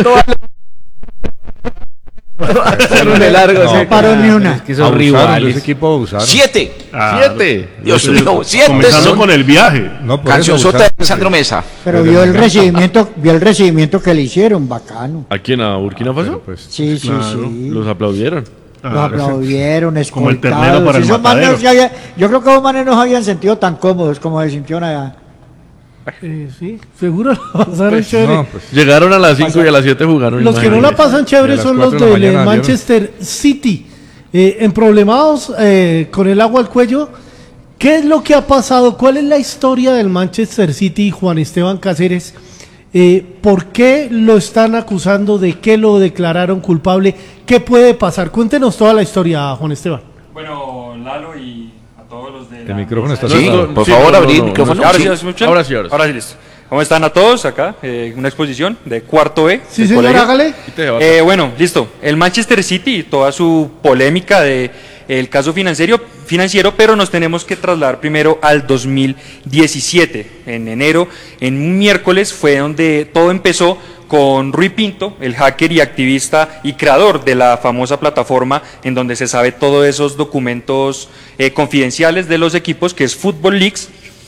de largo, No sí. paró ni una. Es que son Abusaron de rivales. ese equipo abusaron. Siete. Siete. Dios mío, siete Comenzando son con el viaje. No, por eso canción sota de abusaron. Sandro Mesa. Pero vio el recibimiento, vio el recibimiento que le hicieron, bacano. ¿A quién? ¿A Burkina Faso? Pues, Sí, sí, Claro. sí. Los aplaudieron. Lo aplaudieron, Como el ternero escoltados. para el Esos manes matadero. se había- yo creo que los manes no se habían sentido tan cómodos como se sintieron allá. Eh, sí, seguro la pasaron chévere. no, pues, Llegaron a las cinco y a las siete jugaron. Los que no la imagínate. pasan chévere Y a las son los cuatro de la del eh, mañana, Manchester City. Eh, emproblemados eh, con el agua al cuello. ¿Qué es lo que ha pasado? ¿Cuál es la historia del Manchester City y Juan Esteban Cáceres? Eh, ¿Por qué lo están acusando? ¿De qué lo declararon culpable? ¿Qué puede pasar? Cuéntenos toda la historia, Juan Esteban. Bueno, Lalo y a todos los de El la micrófono mesa. está Sí, cerrado. por Sí, favor, no, abrir no, el micrófono. Ahora Sí. sí, ¿me escuchan? Ahora sí, ahora sí. Ahora sí, listo. ¿Cómo están a todos acá? Eh, una exposición de cuarto B. Sí, del señor, colegio. hágale. Eh, bueno, listo. El Manchester City y toda su polémica de el caso financiero, financiero, pero nos tenemos que trasladar primero al dos mil diecisiete. En enero, en un miércoles, fue donde todo empezó con Rui Pinto, el hacker y activista y creador de la famosa plataforma en donde se sabe todos esos documentos eh, confidenciales de los equipos, que es Football Leaks.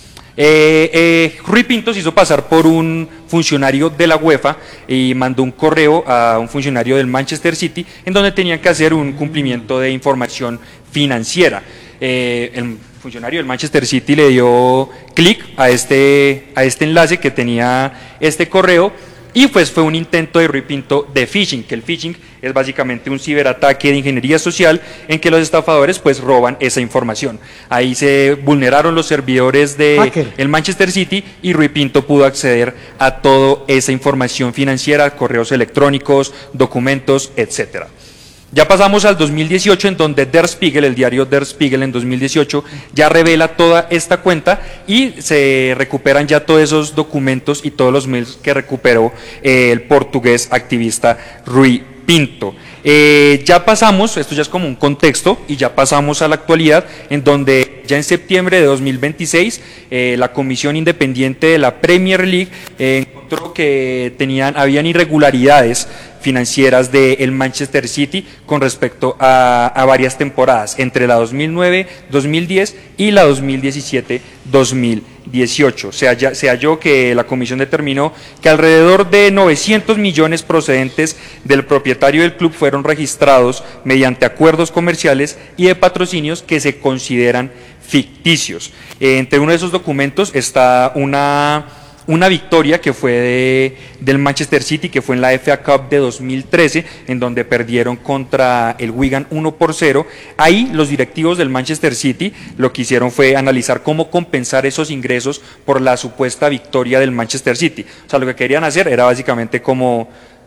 Eh, eh, Rui Pinto se hizo pasar por un funcionario de la UEFA y mandó un correo a un funcionario del Manchester City en donde tenían que hacer un cumplimiento de información financiera. Eh, el funcionario del Manchester City le dio clic a este, a este enlace que tenía este correo, y pues fue un intento de Rui Pinto de phishing, que el phishing es básicamente un ciberataque de ingeniería social en que los estafadores pues roban esa información. Ahí se vulneraron los servidores de el Manchester City y Rui Pinto pudo acceder a toda esa información financiera, correos electrónicos, documentos, etcétera. Ya pasamos al dos mil dieciocho, en donde Der Spiegel, el diario Der Spiegel en dos mil dieciocho, ya revela toda esta cuenta y se recuperan ya todos esos documentos y todos los mails que recuperó eh, el portugués activista Rui Pinto. Eh, ya pasamos, esto ya es como un contexto, y ya pasamos a la actualidad, en donde ya en septiembre de dos mil veintiséis eh, la Comisión Independiente de la Premier League eh, encontró que tenían, habían irregularidades financieras del Manchester City con respecto a, a varias temporadas, entre la dos mil nueve dos mil diez y la dos mil diecisiete dos mil dieciocho. Se, halla, se halló que la comisión determinó que alrededor de novecientos millones procedentes del propietario del club fueron registrados mediante acuerdos comerciales y de patrocinios que se consideran ficticios. Eh, entre uno de esos documentos está una... una victoria que fue de, del Manchester City, que fue en la F A Cup de dos mil trece, en donde perdieron contra el Wigan uno por cero. Ahí los directivos del Manchester City lo que hicieron fue analizar cómo compensar esos ingresos por la supuesta victoria del Manchester City. O sea, lo que querían hacer era básicamente como...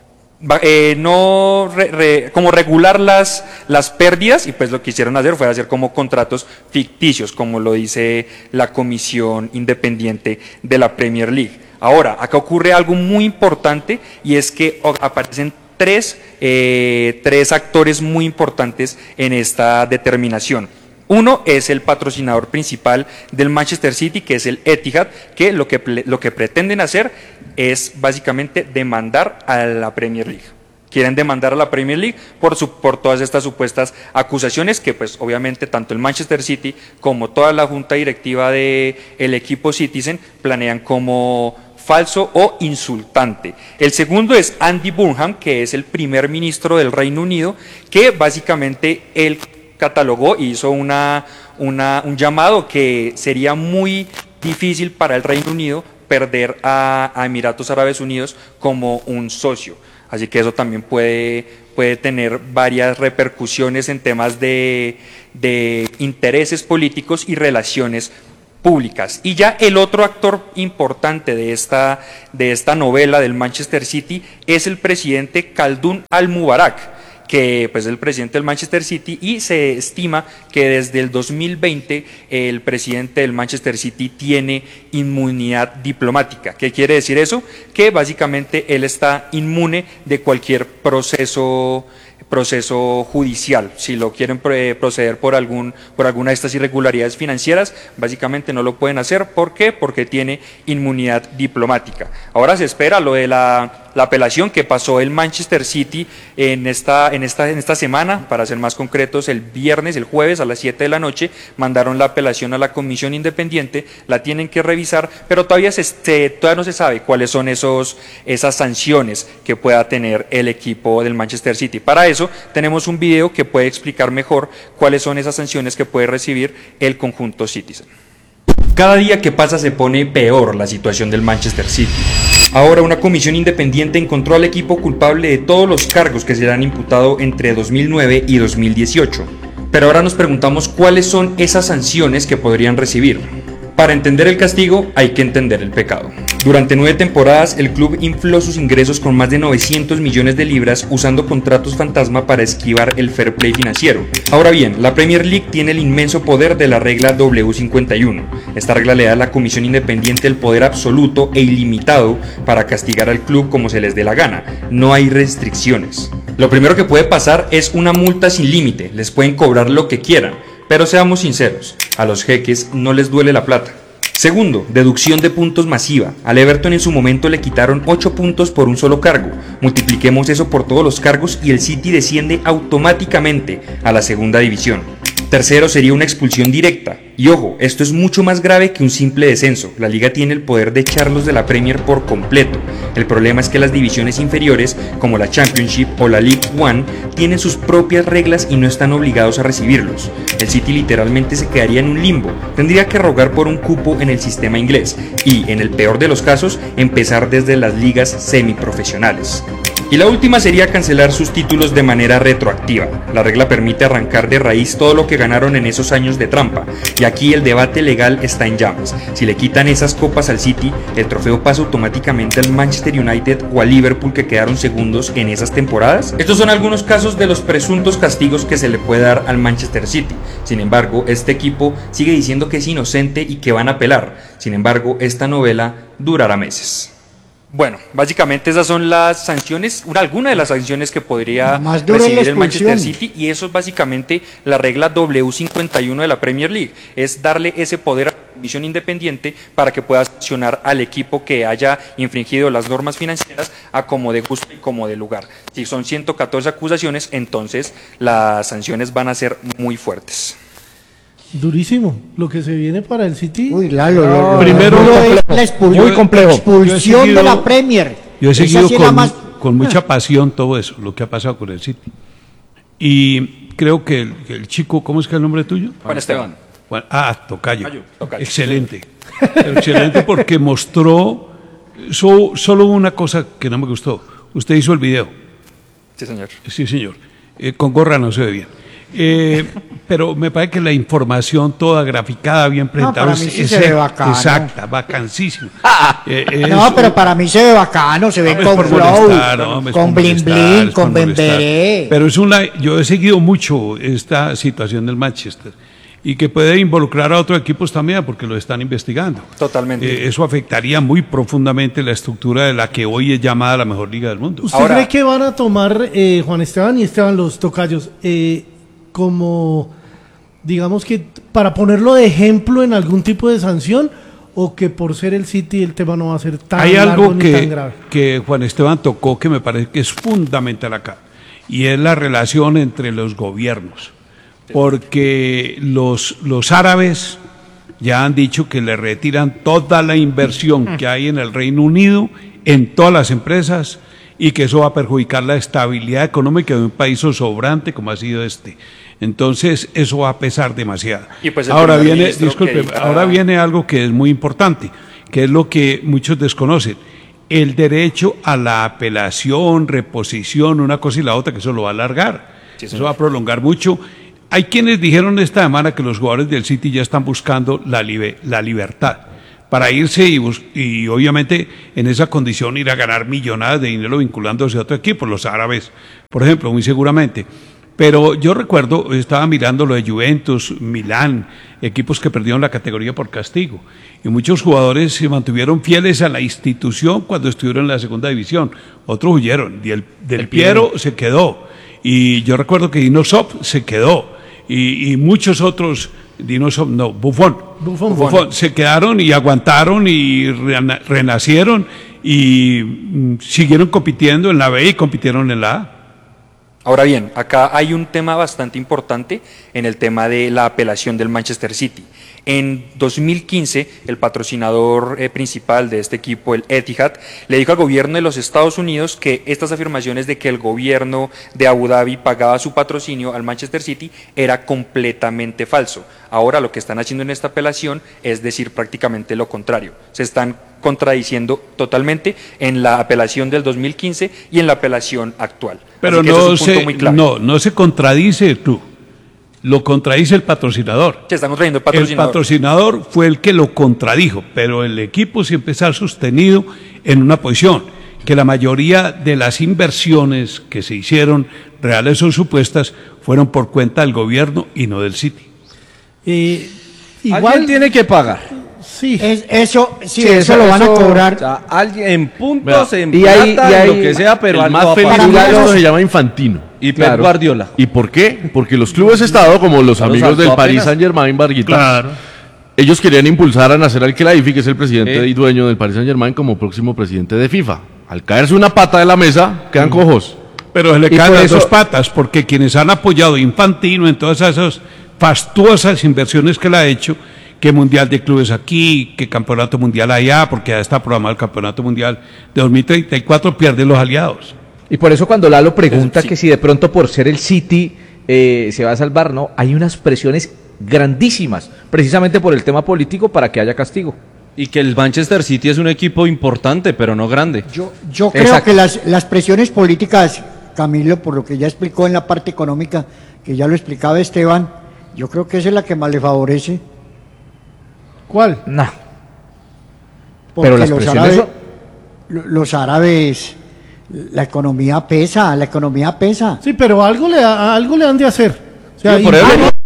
Eh, no re, re, como regular las, las pérdidas, y pues lo que quisieron hacer fue hacer como contratos ficticios, como lo dice la Comisión Independiente de la Premier League. Ahora, acá ocurre algo muy importante, y es que aparecen tres, eh, tres actores muy importantes en esta determinación. Uno es el patrocinador principal del Manchester City, que es el Etihad, que lo que, lo que pretenden hacer es básicamente demandar a la Premier League. Quieren demandar a la Premier League por, su, por todas estas supuestas acusaciones que pues obviamente tanto el Manchester City como toda la junta directiva del equipo Citizen planean como falso o insultante. El segundo es Andy Burnham, que es el primer ministro del Reino Unido, que básicamente él catalogó y hizo una, una, un llamado que sería muy difícil para el Reino Unido perder a, a Emiratos Árabes Unidos como un socio. Así que eso también puede, puede tener varias repercusiones en temas de, de intereses políticos y relaciones públicas. Y ya el otro actor importante de esta, de esta novela del Manchester City es el presidente Khaldun Al-Mubarak, que pues es el presidente del Manchester City, y se estima que desde el dos mil veinte el presidente del Manchester City tiene inmunidad diplomática. ¿Qué quiere decir eso? Que básicamente él está inmune de cualquier proceso proceso judicial. Si lo quieren proceder por algún por alguna de estas irregularidades financieras, básicamente no lo pueden hacer. ¿Por qué? Porque tiene inmunidad diplomática. Ahora se espera lo de la la apelación que pasó el Manchester City en esta, en esta, en esta semana, para ser más concretos, el viernes, el jueves a las siete de la noche, mandaron la apelación a la Comisión Independiente, la tienen que revisar, pero todavía, se, se, todavía no se sabe cuáles son esos, esas sanciones que pueda tener el equipo del Manchester City. Para eso tenemos un video que puede explicar mejor cuáles son esas sanciones que puede recibir el conjunto Citizen. Cada día que pasa se pone peor la situación del Manchester City. Ahora una comisión independiente encontró al equipo culpable de todos los cargos que se le han imputado entre dos mil nueve y dos mil dieciocho. Pero ahora nos preguntamos cuáles son esas sanciones que podrían recibir. Para entender el castigo hay que entender el pecado. Durante nueve temporadas el club infló sus ingresos con más de novecientos millones de libras usando contratos fantasma para esquivar el fair play financiero. Ahora bien, la Premier League tiene el inmenso poder de la regla W cincuenta y uno. Esta regla le da a la comisión independiente el poder absoluto e ilimitado para castigar al club como se les dé la gana. No hay restricciones. Lo primero que puede pasar es una multa sin límite. Les pueden cobrar lo que quieran. Pero seamos sinceros, a los jeques no les duele la plata. Segundo, deducción de puntos masiva. Al Everton en su momento le quitaron ocho puntos por un solo cargo. Multipliquemos eso por todos los cargos y el City desciende automáticamente a la segunda división. Tercero sería una expulsión directa. Y ojo, esto es mucho más grave que un simple descenso. La liga tiene el poder de echarlos de la Premier por completo. El problema es que las divisiones inferiores, como la Championship o la League One, tienen sus propias reglas y no están obligados a recibirlos. El City literalmente se quedaría en un limbo. Tendría que rogar por un cupo en el sistema inglés y, en el peor de los casos, empezar desde las ligas semiprofesionales. Y la última sería cancelar sus títulos de manera retroactiva. La regla permite arrancar de raíz todo lo que ganaron en esos años de trampa, y aquí el debate legal está en llamas. Si le quitan esas copas al City, el trofeo pasa automáticamente al Manchester United o al Liverpool, que quedaron segundos en esas temporadas. Estos son algunos casos de los presuntos castigos que se le puede dar al Manchester City. Sin embargo, este equipo sigue diciendo que es inocente y que van a apelar. Sin embargo, esta novela durará meses. Bueno, básicamente esas son las sanciones, una, alguna de las sanciones que podría recibir el Manchester City, y eso es básicamente la regla W cincuenta y uno de la Premier League, es darle ese poder a la comisión independiente para que pueda sancionar al equipo que haya infringido las normas financieras a como de gusto y como de lugar. Si son ciento catorce acusaciones, entonces las sanciones van a ser muy fuertes. Durísimo lo que se viene para el City. Uy, Lalo, no, lo, primero, lo, muy la complejo. expul- Muy complejo. expulsión Yo he seguido- de la Premier. Yo he Esa seguido sí es la con, más- con mucha pasión todo eso, lo que ha pasado con el City. Y creo que el, que el chico, ¿cómo es que es el nombre tuyo? Juan Esteban. Juan- ah, Tocayo. Tocayo, Tocayo. Excelente. Excelente porque mostró so- solo una cosa que no me gustó. Usted hizo el video. Sí, señor. Sí, señor. Eh, con gorra no se ve bien. Eh, pero me parece que la información toda graficada, bien presentada, para mí sí se ve bacano. exacta, vacancísima. Eh, No, eso- pero para mí se ve bacano, se ve no, es con por flow, molestar, no, es con por bling molestar, bling, es por con molestar. bemberé. Pero es una, yo he seguido mucho esta situación del Manchester y que puede involucrar a otros equipos también porque lo están investigando. Totalmente. Eh, eso afectaría muy profundamente la estructura de la que hoy es llamada la mejor liga del mundo. ¿Usted cree que van a tomar, eh, Juan Esteban y Esteban, los tocayos, eh, como, digamos que, para ponerlo de ejemplo en algún tipo de sanción, o que por ser el City el tema no va a ser tan Hay largo algo ni que, tan grave? que Juan Esteban tocó que me parece que es fundamental acá, y es la relación entre los gobiernos, porque los, los árabes ya han dicho que le retiran toda la inversión que hay en el Reino Unido, en todas las empresas, y que eso va a perjudicar la estabilidad económica de un país sobrante como ha sido este. Entonces, eso va a pesar demasiado. Y pues el ahora primer viene, ministro disculpe, que diga- ahora viene algo que es muy importante, que es lo que muchos desconocen. El derecho a la apelación, reposición, una cosa y la otra, que eso lo va a alargar. Sí, eso señor. va a prolongar mucho. Hay quienes dijeron esta semana que los jugadores del City ya están buscando la, libe- la libertad para irse y, bus- y obviamente en esa condición ir a ganar millonadas de dinero vinculándose a otro equipo, los árabes, por ejemplo, muy seguramente. Pero yo recuerdo, estaba mirando lo de Juventus, Milán, equipos que perdieron la categoría por castigo. Y muchos jugadores se mantuvieron fieles a la institución cuando estuvieron en la segunda división. Otros huyeron. Y el, del El Piero Piero. se quedó. Y yo recuerdo que Dinosov se quedó. Y, y muchos otros, Dinosov, no, Buffon, Buffon. Buffon, se quedaron y aguantaron y rena- renacieron y mm, siguieron compitiendo en la B y compitieron en la A. Ahora bien, acá hay un tema bastante importante en el tema de la apelación del Manchester City. En dos mil quince, el patrocinador eh, principal de este equipo, el Etihad, le dijo al gobierno de los Estados Unidos que estas afirmaciones de que el gobierno de Abu Dhabi pagaba su patrocinio al Manchester City era completamente falso. Ahora lo que están haciendo en esta apelación es decir prácticamente lo contrario. Se están contradiciendo totalmente en la apelación del dos mil quince y en la apelación actual. Pero Así que ese no es un punto se, muy clave. no, no se contradice el club, lo contradice el patrocinador. Se están contradiciendo el El patrocinador. patrocinador fue el que lo contradijo, pero el equipo siempre está sostenido en una posición, que la mayoría de las inversiones que se hicieron, reales o supuestas, fueron por cuenta del gobierno y no del City. Eh, Alguien igual tiene que pagar. Sí. Es, eso, sí, Sí, eso, lo van a eso- cobrar. O sea, alguien en puntos, Vea, en y plata, hay- y en hay- lo que sea, pero el algo más va a feliz pagar. de Para mí esto eso- se llama Infantino. Y Pep Claro. Guardiola. ¿Y por qué? Porque los clubes Estado, como los Ya lo amigos del saltó Paris apenas. Saint Germain, Barguita, Claro. ellos querían impulsar a Nasser Al-Khelaifi, que es el presidente Sí. y dueño del Paris Saint-Germain, como próximo presidente de FIFA. Al caerse una pata de la mesa, quedan cojos. Pero se le Y caen por las eso- dos patas, porque quienes han apoyado a Infantino en todas esas fastuosas inversiones que le ha hecho, que Mundial de Clubes aquí, que Campeonato Mundial allá, porque ya está programado el Campeonato Mundial de dos mil treinta y cuatro, pierden los aliados. Y por eso cuando Lalo pregunta que si de pronto por ser el City eh, se va a salvar, no, hay unas presiones grandísimas, precisamente por el tema político, para que haya castigo. Y que el Manchester City es un equipo importante, pero no grande. Yo, yo creo Exacto. que las, las presiones políticas, Camilo, por lo que ya explicó en la parte económica, que ya lo explicaba Esteban, yo creo que esa es la que más le favorece. ¿Cuál? No. Porque Pero las los presiones árabes, son- lo- los árabes, la economía pesa, la economía pesa. Sí, pero algo le, algo le han de hacer. O sea, Sí, por y- eso- Ah, no,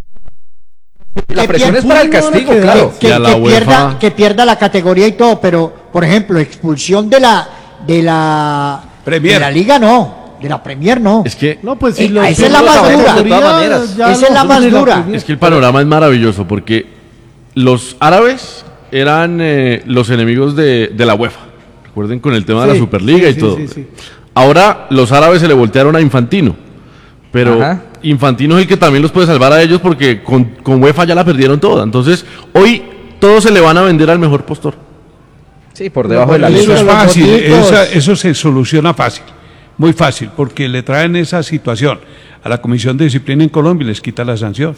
La Que presión pier- es para el no van a castigo, quedar. claro. que, Y a la que pierda, UEFA. que pierda la categoría y todo, pero por ejemplo, expulsión de la de la Premier. de la liga no, de la Premier no. Es que, no, pues si Eh, lo esa es la más categoría, dura. De todas maneras. ya Esa es la no, más ni dura. Premier. es que el panorama es maravilloso, porque los árabes eran eh, los enemigos de, de la UEFA. Recuerden con el tema de la Sí, Superliga sí, y sí, todo. sí, sí. Ahora los árabes se le voltearon a Infantino. Pero Ajá. Infantino es el que también los puede salvar a ellos, porque con, con UEFA ya la perdieron toda. Entonces, hoy todos se le van a vender al mejor postor. Sí, por debajo de la Los Eso línea. es los fácil, boticos. esa- eso se soluciona fácil, muy fácil, porque le traen esa situación a la Comisión de Disciplina en Colombia y les quita la sanción.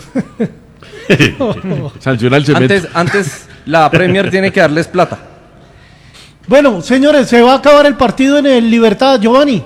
Sanciona el cemento. Antes, antes la Premier tiene que darles plata. Bueno, señores, se va a acabar el partido en el Libertad, Giovanni.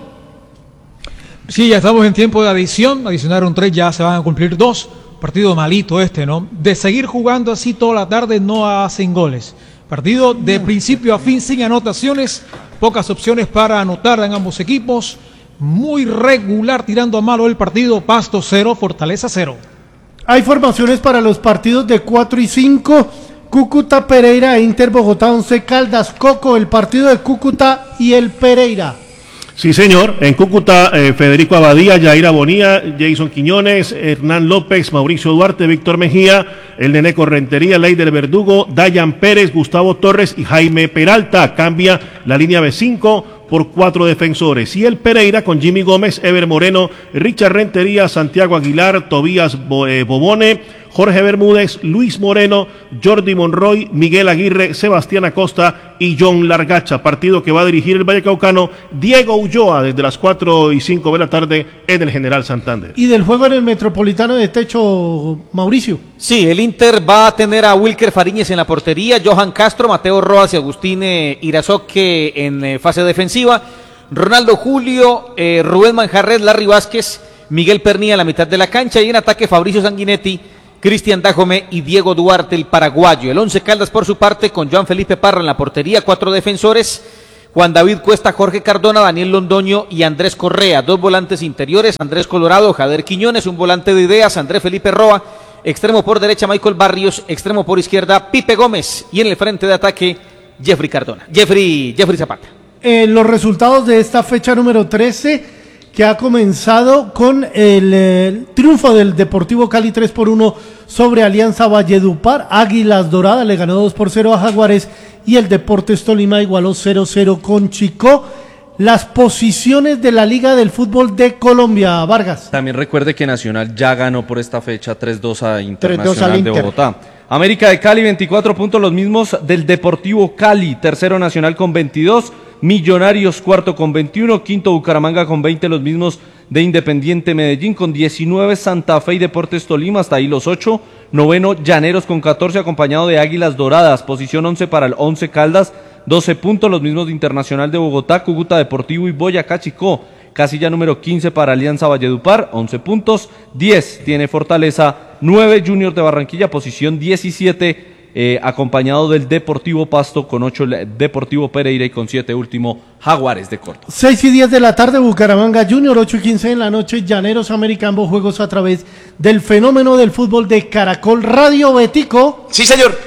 Sí, ya estamos en tiempo de adición. Adicionaron tres, ya se van a cumplir dos. Partido malito este, ¿no? De seguir jugando así toda la tarde no hacen goles. Partido de principio a fin sin anotaciones. Pocas opciones para anotar en ambos equipos. Muy regular tirando a malo el partido. Pasto cero, Fortaleza cero. Hay formaciones para los partidos de cuatro y cinco. Cúcuta, Pereira, Inter, Bogotá, Once Caldas, Coco, el partido de Cúcuta y el Pereira. Sí, señor. En Cúcuta, eh, Federico Abadía, Yaira Bonía, Jason Quiñones, Hernán López, Mauricio Duarte, Víctor Mejía, el Neneco Rentería, Leider Verdugo, Dayan Pérez, Gustavo Torres y Jaime Peralta. Cambia la línea B cinco por cuatro defensores. Y el Pereira con Jimmy Gómez, Ever Moreno, Richard Rentería, Santiago Aguilar, Tobías Bo- eh, Bobone, Jorge Bermúdez, Luis Moreno, Jordi Monroy, Miguel Aguirre, Sebastián Acosta y John Largacha. Partido que va a dirigir el Vallecaucano Diego Ulloa desde las cuatro y cinco de la tarde en el General Santander. Y del juego en el Metropolitano de Techo, Mauricio. Sí, el Inter va a tener a Wilker Fariñez en la portería, Johan Castro, Mateo Roas y Agustín eh, Irazoque en eh, fase defensiva, Ronaldo Julio, eh, Rubén Manjarres, Larry Vázquez, Miguel Pernilla en la mitad de la cancha y en ataque Fabricio Sanguinetti, Cristian Dajome y Diego Duarte, el paraguayo. El Once Caldas por su parte con Joan Felipe Parra en la portería, cuatro defensores, Juan David Cuesta, Jorge Cardona, Daniel Londoño y Andrés Correa, dos volantes interiores, Andrés Colorado, Jader Quiñones, un volante de ideas, Andrés Felipe Roa, extremo por derecha Michael Barrios, extremo por izquierda Pipe Gómez y en el frente de ataque Jeffrey Cardona, Jeffrey, Jeffrey Zapata. Eh, los resultados de esta fecha número trece, que ha comenzado con el, eh, triunfo del Deportivo Cali tres por uno sobre Alianza Valledupar. Águilas Doradas le ganó dos por cero a Jaguares y el Deportes Tolima igualó cero cero con Chicó. Las posiciones de la Liga del Fútbol de Colombia, Vargas. También recuerde que Nacional ya ganó por esta fecha tres dos a tres dos al Internacional de Inter. Bogotá. América de Cali veinticuatro puntos, los mismos del Deportivo Cali. Tercero Nacional con veintidós. Millonarios cuarto con veintiuno, quinto Bucaramanga con veinte, los mismos de Independiente Medellín con diecinueve, Santa Fe y Deportes Tolima, hasta ahí los ocho, noveno Llaneros con catorce, acompañado de Águilas Doradas, posición once para el Once Caldas, doce puntos, los mismos de Internacional de Bogotá, Cúcuta Deportivo y Boyacá Chicó, casilla número quince para Alianza Valledupar, once puntos, diez tiene Fortaleza, nueve Junior de Barranquilla, posición diecisiete, Eh, acompañado del Deportivo Pasto con ocho, Deportivo Pereira y con siete último Jaguares de Córdoba. seis y diez de la tarde, Bucaramanga Junior, ocho y quince en la noche, Llaneros América, ambos juegos a través del fenómeno del fútbol de Caracol Radio. Betico. Sí, señor.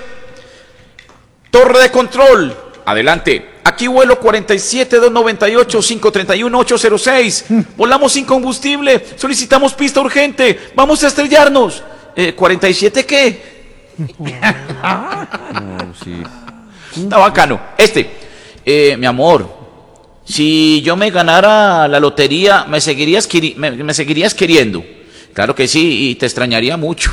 Torre de control. Adelante. Aquí vuelo cuarenta y siete, doscientos noventa y ocho, quinientos treinta y uno, ochocientos seis. Volamos sin combustible. Solicitamos pista urgente. Vamos a estrellarnos. Eh, ¿cuarenta y siete qué? No, sí. Está bacano. Este, eh, mi amor, si yo me ganara la lotería, ¿me seguirías, queri- me, me seguirías queriendo? Claro que sí, y te extrañaría mucho.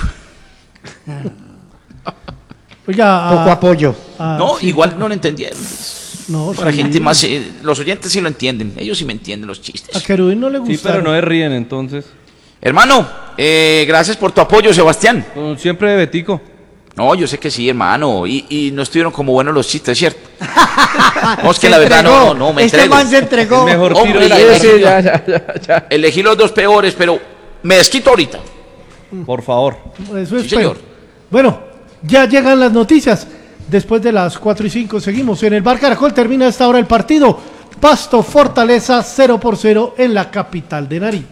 Oiga, Poco ah, apoyo. ah, No, sí, igual no lo entendieron. No, Para sí. gente más, eh, los oyentes sí lo entienden, ellos sí me entienden los A chistes. Querubín no le gusta. Sí, pero no se ríen entonces. Hermano, eh, gracias por tu apoyo, Sebastián. Como siempre de Betico. No, yo sé que sí, hermano, y, y no estuvieron como buenos los chistes, ¿cierto? No, es que Se la verdad entregó. no, no, no, me Este entrego. man se entregó. El mejor tiro Hombre, de la elegí- Sí, ya, ya, ya, ya. elegí los dos peores, pero me desquito ahorita. Por favor. Eso Sí, es señor. Bueno, ya llegan las noticias. Después de las cuatro y cinco seguimos en el Bar Caracol. Termina a esta hora el partido. Pasto Fortaleza cero por cero en la capital de Nariño.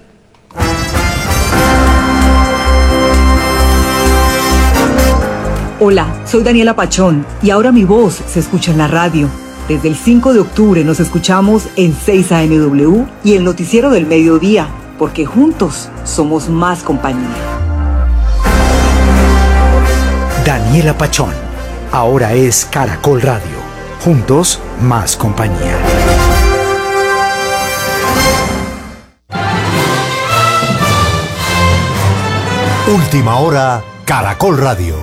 Hola, soy Daniela Pachón y ahora mi voz se escucha en la radio. Desde el cinco de octubre nos escuchamos en seis A M W y el noticiero del mediodía, porque juntos somos más compañía. Daniela Pachón, ahora es Caracol Radio. Juntos, más compañía. Última hora, Caracol Radio.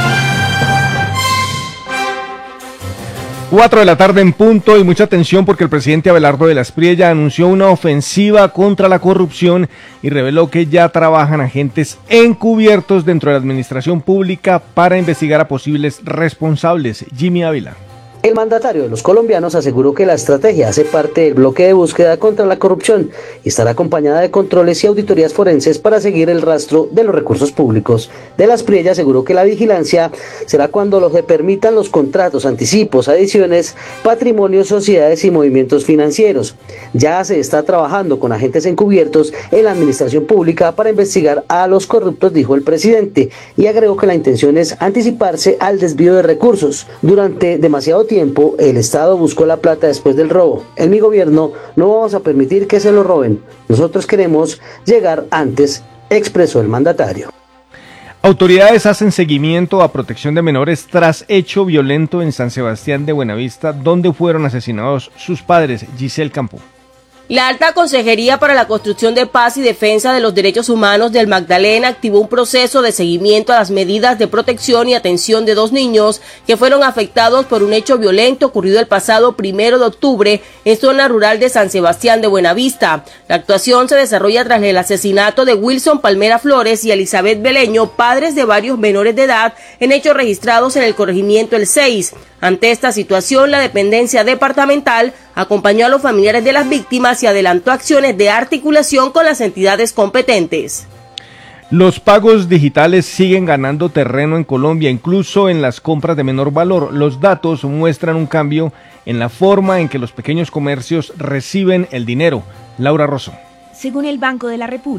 Cuatro de la tarde en punto y mucha atención porque el presidente Abelardo de la Espriella anunció una ofensiva contra la corrupción y reveló que ya trabajan agentes encubiertos dentro de la administración pública para investigar a posibles responsables. Jimmy Ávila. El mandatario de los colombianos aseguró que la estrategia hace parte del bloque de búsqueda contra la corrupción y estará acompañada de controles y auditorías forenses para seguir el rastro de los recursos públicos. De la Espriella aseguró que la vigilancia será cuando lo que permitan los contratos, anticipos, adiciones, patrimonios, sociedades y movimientos financieros. Ya se está trabajando con agentes encubiertos en la administración pública para investigar a los corruptos, dijo el presidente, y agregó que la intención es anticiparse al desvío de recursos. Durante demasiado tiempo, el Estado buscó la plata después del robo. En mi gobierno no vamos a permitir que se lo roben. Nosotros queremos llegar antes, expresó el mandatario. Autoridades hacen seguimiento a protección de menores tras hecho violento en San Sebastián de Buenavista, donde fueron asesinados sus padres. Giselle Campo. La Alta Consejería para la Construcción de Paz y Defensa de los Derechos Humanos del Magdalena activó un proceso de seguimiento a las medidas de protección y atención de dos niños que fueron afectados por un hecho violento ocurrido el pasado primero de octubre en zona rural de San Sebastián de Buenavista. La actuación se desarrolla tras el asesinato de Wilson Palmera Flores y Elizabeth Beleño, padres de varios menores de edad, en hechos registrados en el corregimiento El seis. Ante esta situación, la dependencia departamental acompañó a los familiares de las víctimas y adelantó acciones de articulación con las entidades competentes. Los pagos digitales siguen ganando terreno en Colombia, incluso en las compras de menor valor. Los datos muestran un cambio en la forma en que los pequeños comercios reciben el dinero. Laura Rosso. Según el Banco de la República,